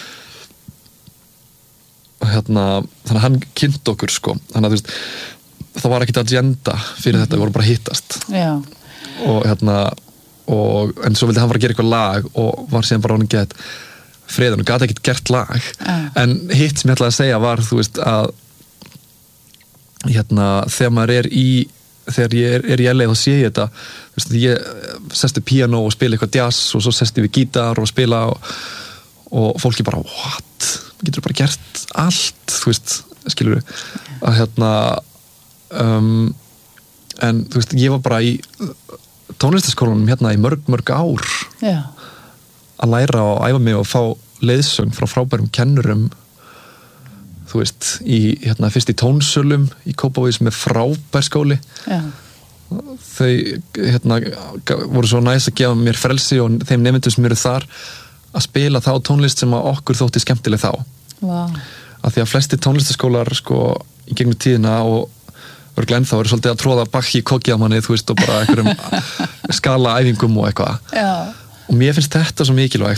og hérna, þannig að hann kynnt okkur, sko. Þannig að, þú veist, það var ekkit agenda fyrir þetta, við vorum bara að hittast. Já. Og hérna, og, en svo vildi hann fara að gera eitthvað lag og var síðan bara honum gett friðan og gæti ekkit gert lag. Já. En hitt sem ég ætlaði að segja var, þú veist, að hérna, þegar maður er í þegar ég er, er í L A þá sé ég þetta, þú veist, ég sestu píanó og spila eitthvað jazz og svo sestu við gítar og spila og, og fólki bara, what? Getur bara gert allt, þú veist, skilur við, að hérna um, en þú veist, ég var bara í tónlistaskólanum hérna í mörg, mörg ár Já. að læra og æfa mig og fá leiðsögn frá frábærum kennurum, þú veist, í, hérna, fyrst í tónsölum í Kópavogi sem er frábær skóli. Já. Þau, hérna, voru svo næs að gefa mér frelsi og þeim nemendum sem eru þar að spila þá tónlist sem að okkur þótti skemmtileg þá. Wow. Af því að flesti tónlistaskólar, sko, í gegnum tíðina og örgulega ennþá eru svolítið að tróða bakki í kokki á manni, þú veist, og bara einhverjum skalaæfingum og eitthvað. Já. Og mér finnst þetta svo mikilvægt